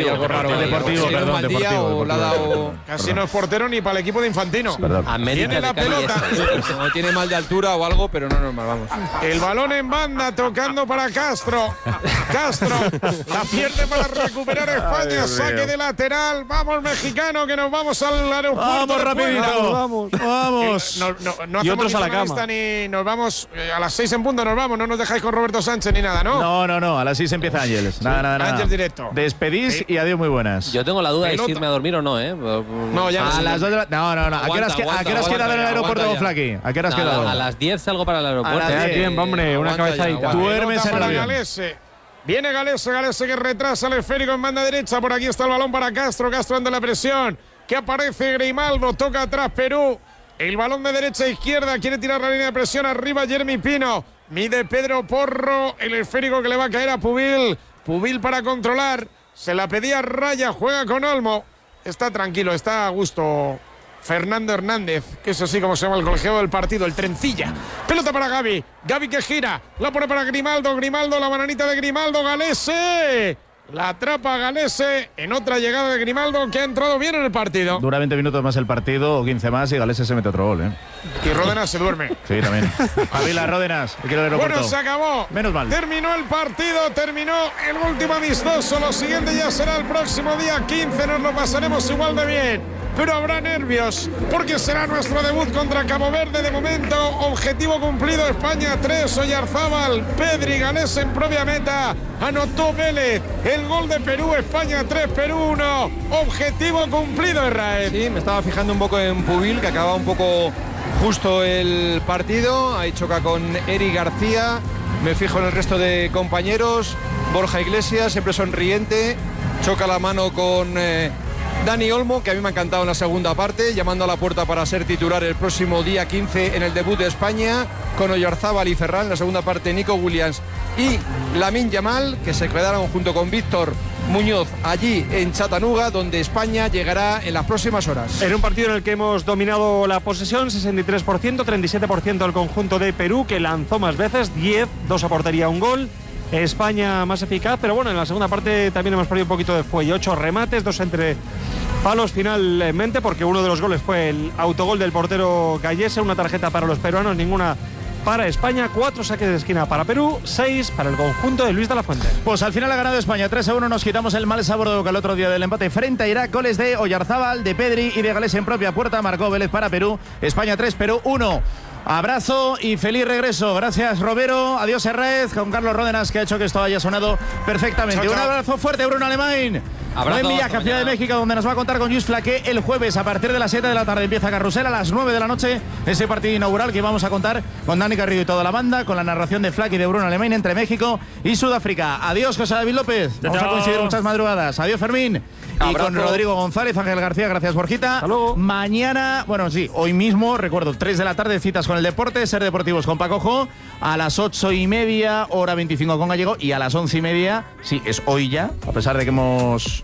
Deportivo. Casi no es portero ni para el equipo de Infantino. Tiene la pelota. No tiene mal de altura o algo, pero no es normal, vamos. El balón en banda, tocando para Castro. Castro la pierde para recuperar España. Saque de lateral. Vamos, mexicano, que nos vamos al aeropuerto. Vamos, rapidito. Vamos. No hacemos la cama. Ni nos vamos a las 6 en punto, nos vamos. No nos dejáis con Roberto Sánchez ni nada, ¿no? No. A las 6 empieza Ángeles. Nada. Ángeles directo. Despedís y adiós, muy buenas. Yo tengo la duda de si irme a dormir o no, ¿eh? No, ya a las 2 de la... No. ¿A qué hora has quedado en el aeropuerto, Flaqui? ¿A qué hora has quedado? A las 10 salgo para el aeropuerto. Bien, hombre, una cabezadita. Duermes en el avión. Viene Galese que retrasa el esférico en banda derecha. Por aquí está el balón para Castro anda la presión. Que aparece Grimaldo, toca atrás Perú. El balón de derecha a izquierda, quiere tirar la línea de presión, arriba Jeremy Pino, mide Pedro Porro, el esférico que le va a caer a Pubil para controlar, se la pedía Raya, juega con Olmo, está tranquilo, está a gusto Fernando Hernández, que es así como se llama el colegiado del partido, el trencilla, pelota para Gavi que gira, la pone para Grimaldo, la bananita de Grimaldo, Galese. La atrapa Galese en otra llegada de Grimaldo que ha entrado bien en el partido. Dura 20 minutos más el partido o 15 más y Galese se mete otro gol, ¿eh? Y Ródenas se duerme. Sí, también. Avila, Ródenas. Bueno, se acabó. Menos mal. Terminó el partido, terminó el último amistoso. Lo siguiente ya será el próximo día 15. Nos lo pasaremos igual de bien. Pero habrá nervios porque será nuestro debut contra Cabo Verde. De momento, objetivo cumplido. España 3, Oyarzábal, Pedri, Galese en propia meta. Anotó Vélez. El gol de Perú, España 3, Perú 1. Objetivo cumplido, Israel. Sí, me estaba fijando un poco en Pubil, que acaba un poco justo el partido. Ahí choca con Eric García. Me fijo en el resto de compañeros. Borja Iglesias, siempre sonriente. Choca la mano con Dani Olmo, que a mí me ha encantado en la segunda parte, llamando a la puerta para ser titular el próximo día 15 en el debut de España, con Oyarzábal y Ferran. En la segunda parte, Nico Williams y Lamine Yamal, que se quedaron junto con Víctor Muñoz allí en Chattanooga, donde España llegará en las próximas horas. En un partido en el que hemos dominado la posesión, 63%, 37% el conjunto de Perú, que lanzó más veces, 10, 2 a portería, 1 gol. España más eficaz, pero bueno, en la segunda parte también hemos perdido un poquito de fuelle. 8 remates, 2 entre palos finalmente, porque uno de los goles fue el autogol del portero Gallese, una tarjeta para los peruanos, ninguna para España, 4 saques de esquina para Perú, 6 para el conjunto de Luis de la Fuente. Pues al final ha ganado España 3-1, nos quitamos el mal sabor de boca el otro día del empate frente a Irak. Goles de Oyarzábal, de Pedri y de Galese en propia puerta, marcó Vélez para Perú. España 3, Perú 1. Abrazo y feliz regreso. Gracias, Robero. Adiós, Herrez, con Carlos Ródenas, que ha hecho que esto haya sonado perfectamente. Un abrazo fuerte, Bruno Alemán. Buen viaje a Ciudad de México, donde nos va a contar con Lluís Flaqué el jueves a partir de las 7 de la tarde. Empieza Carrusel a las 9 de la noche, ese partido inaugural que vamos a contar con Dani Carrillo y toda la banda, con la narración de Flaqué y de Bruno Alemán entre México y Sudáfrica. Adiós, José David López. Vamos a coincidir muchas madrugadas. Adiós, Fermín. Y con Rodrigo González, Ángel García, gracias, Borjita. Mañana, bueno, sí, hoy mismo, recuerdo, 3 de la tarde, citas con el deporte, Ser Deportivos con Paco Jo, a las 8:30, hora 25 con Gallego, y a las 11:30, sí, es hoy ya, a pesar de que hemos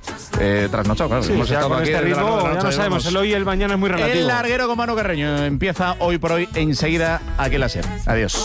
trasnochado, claro. Sí, hemos ya estado con aquí este desde las ritmo 9 de la ya no noche, sabemos, vamos. el hoy y el mañana es muy relativo. El larguero con Manu Carreño empieza hoy por hoy enseguida aquí en la SER. Adiós.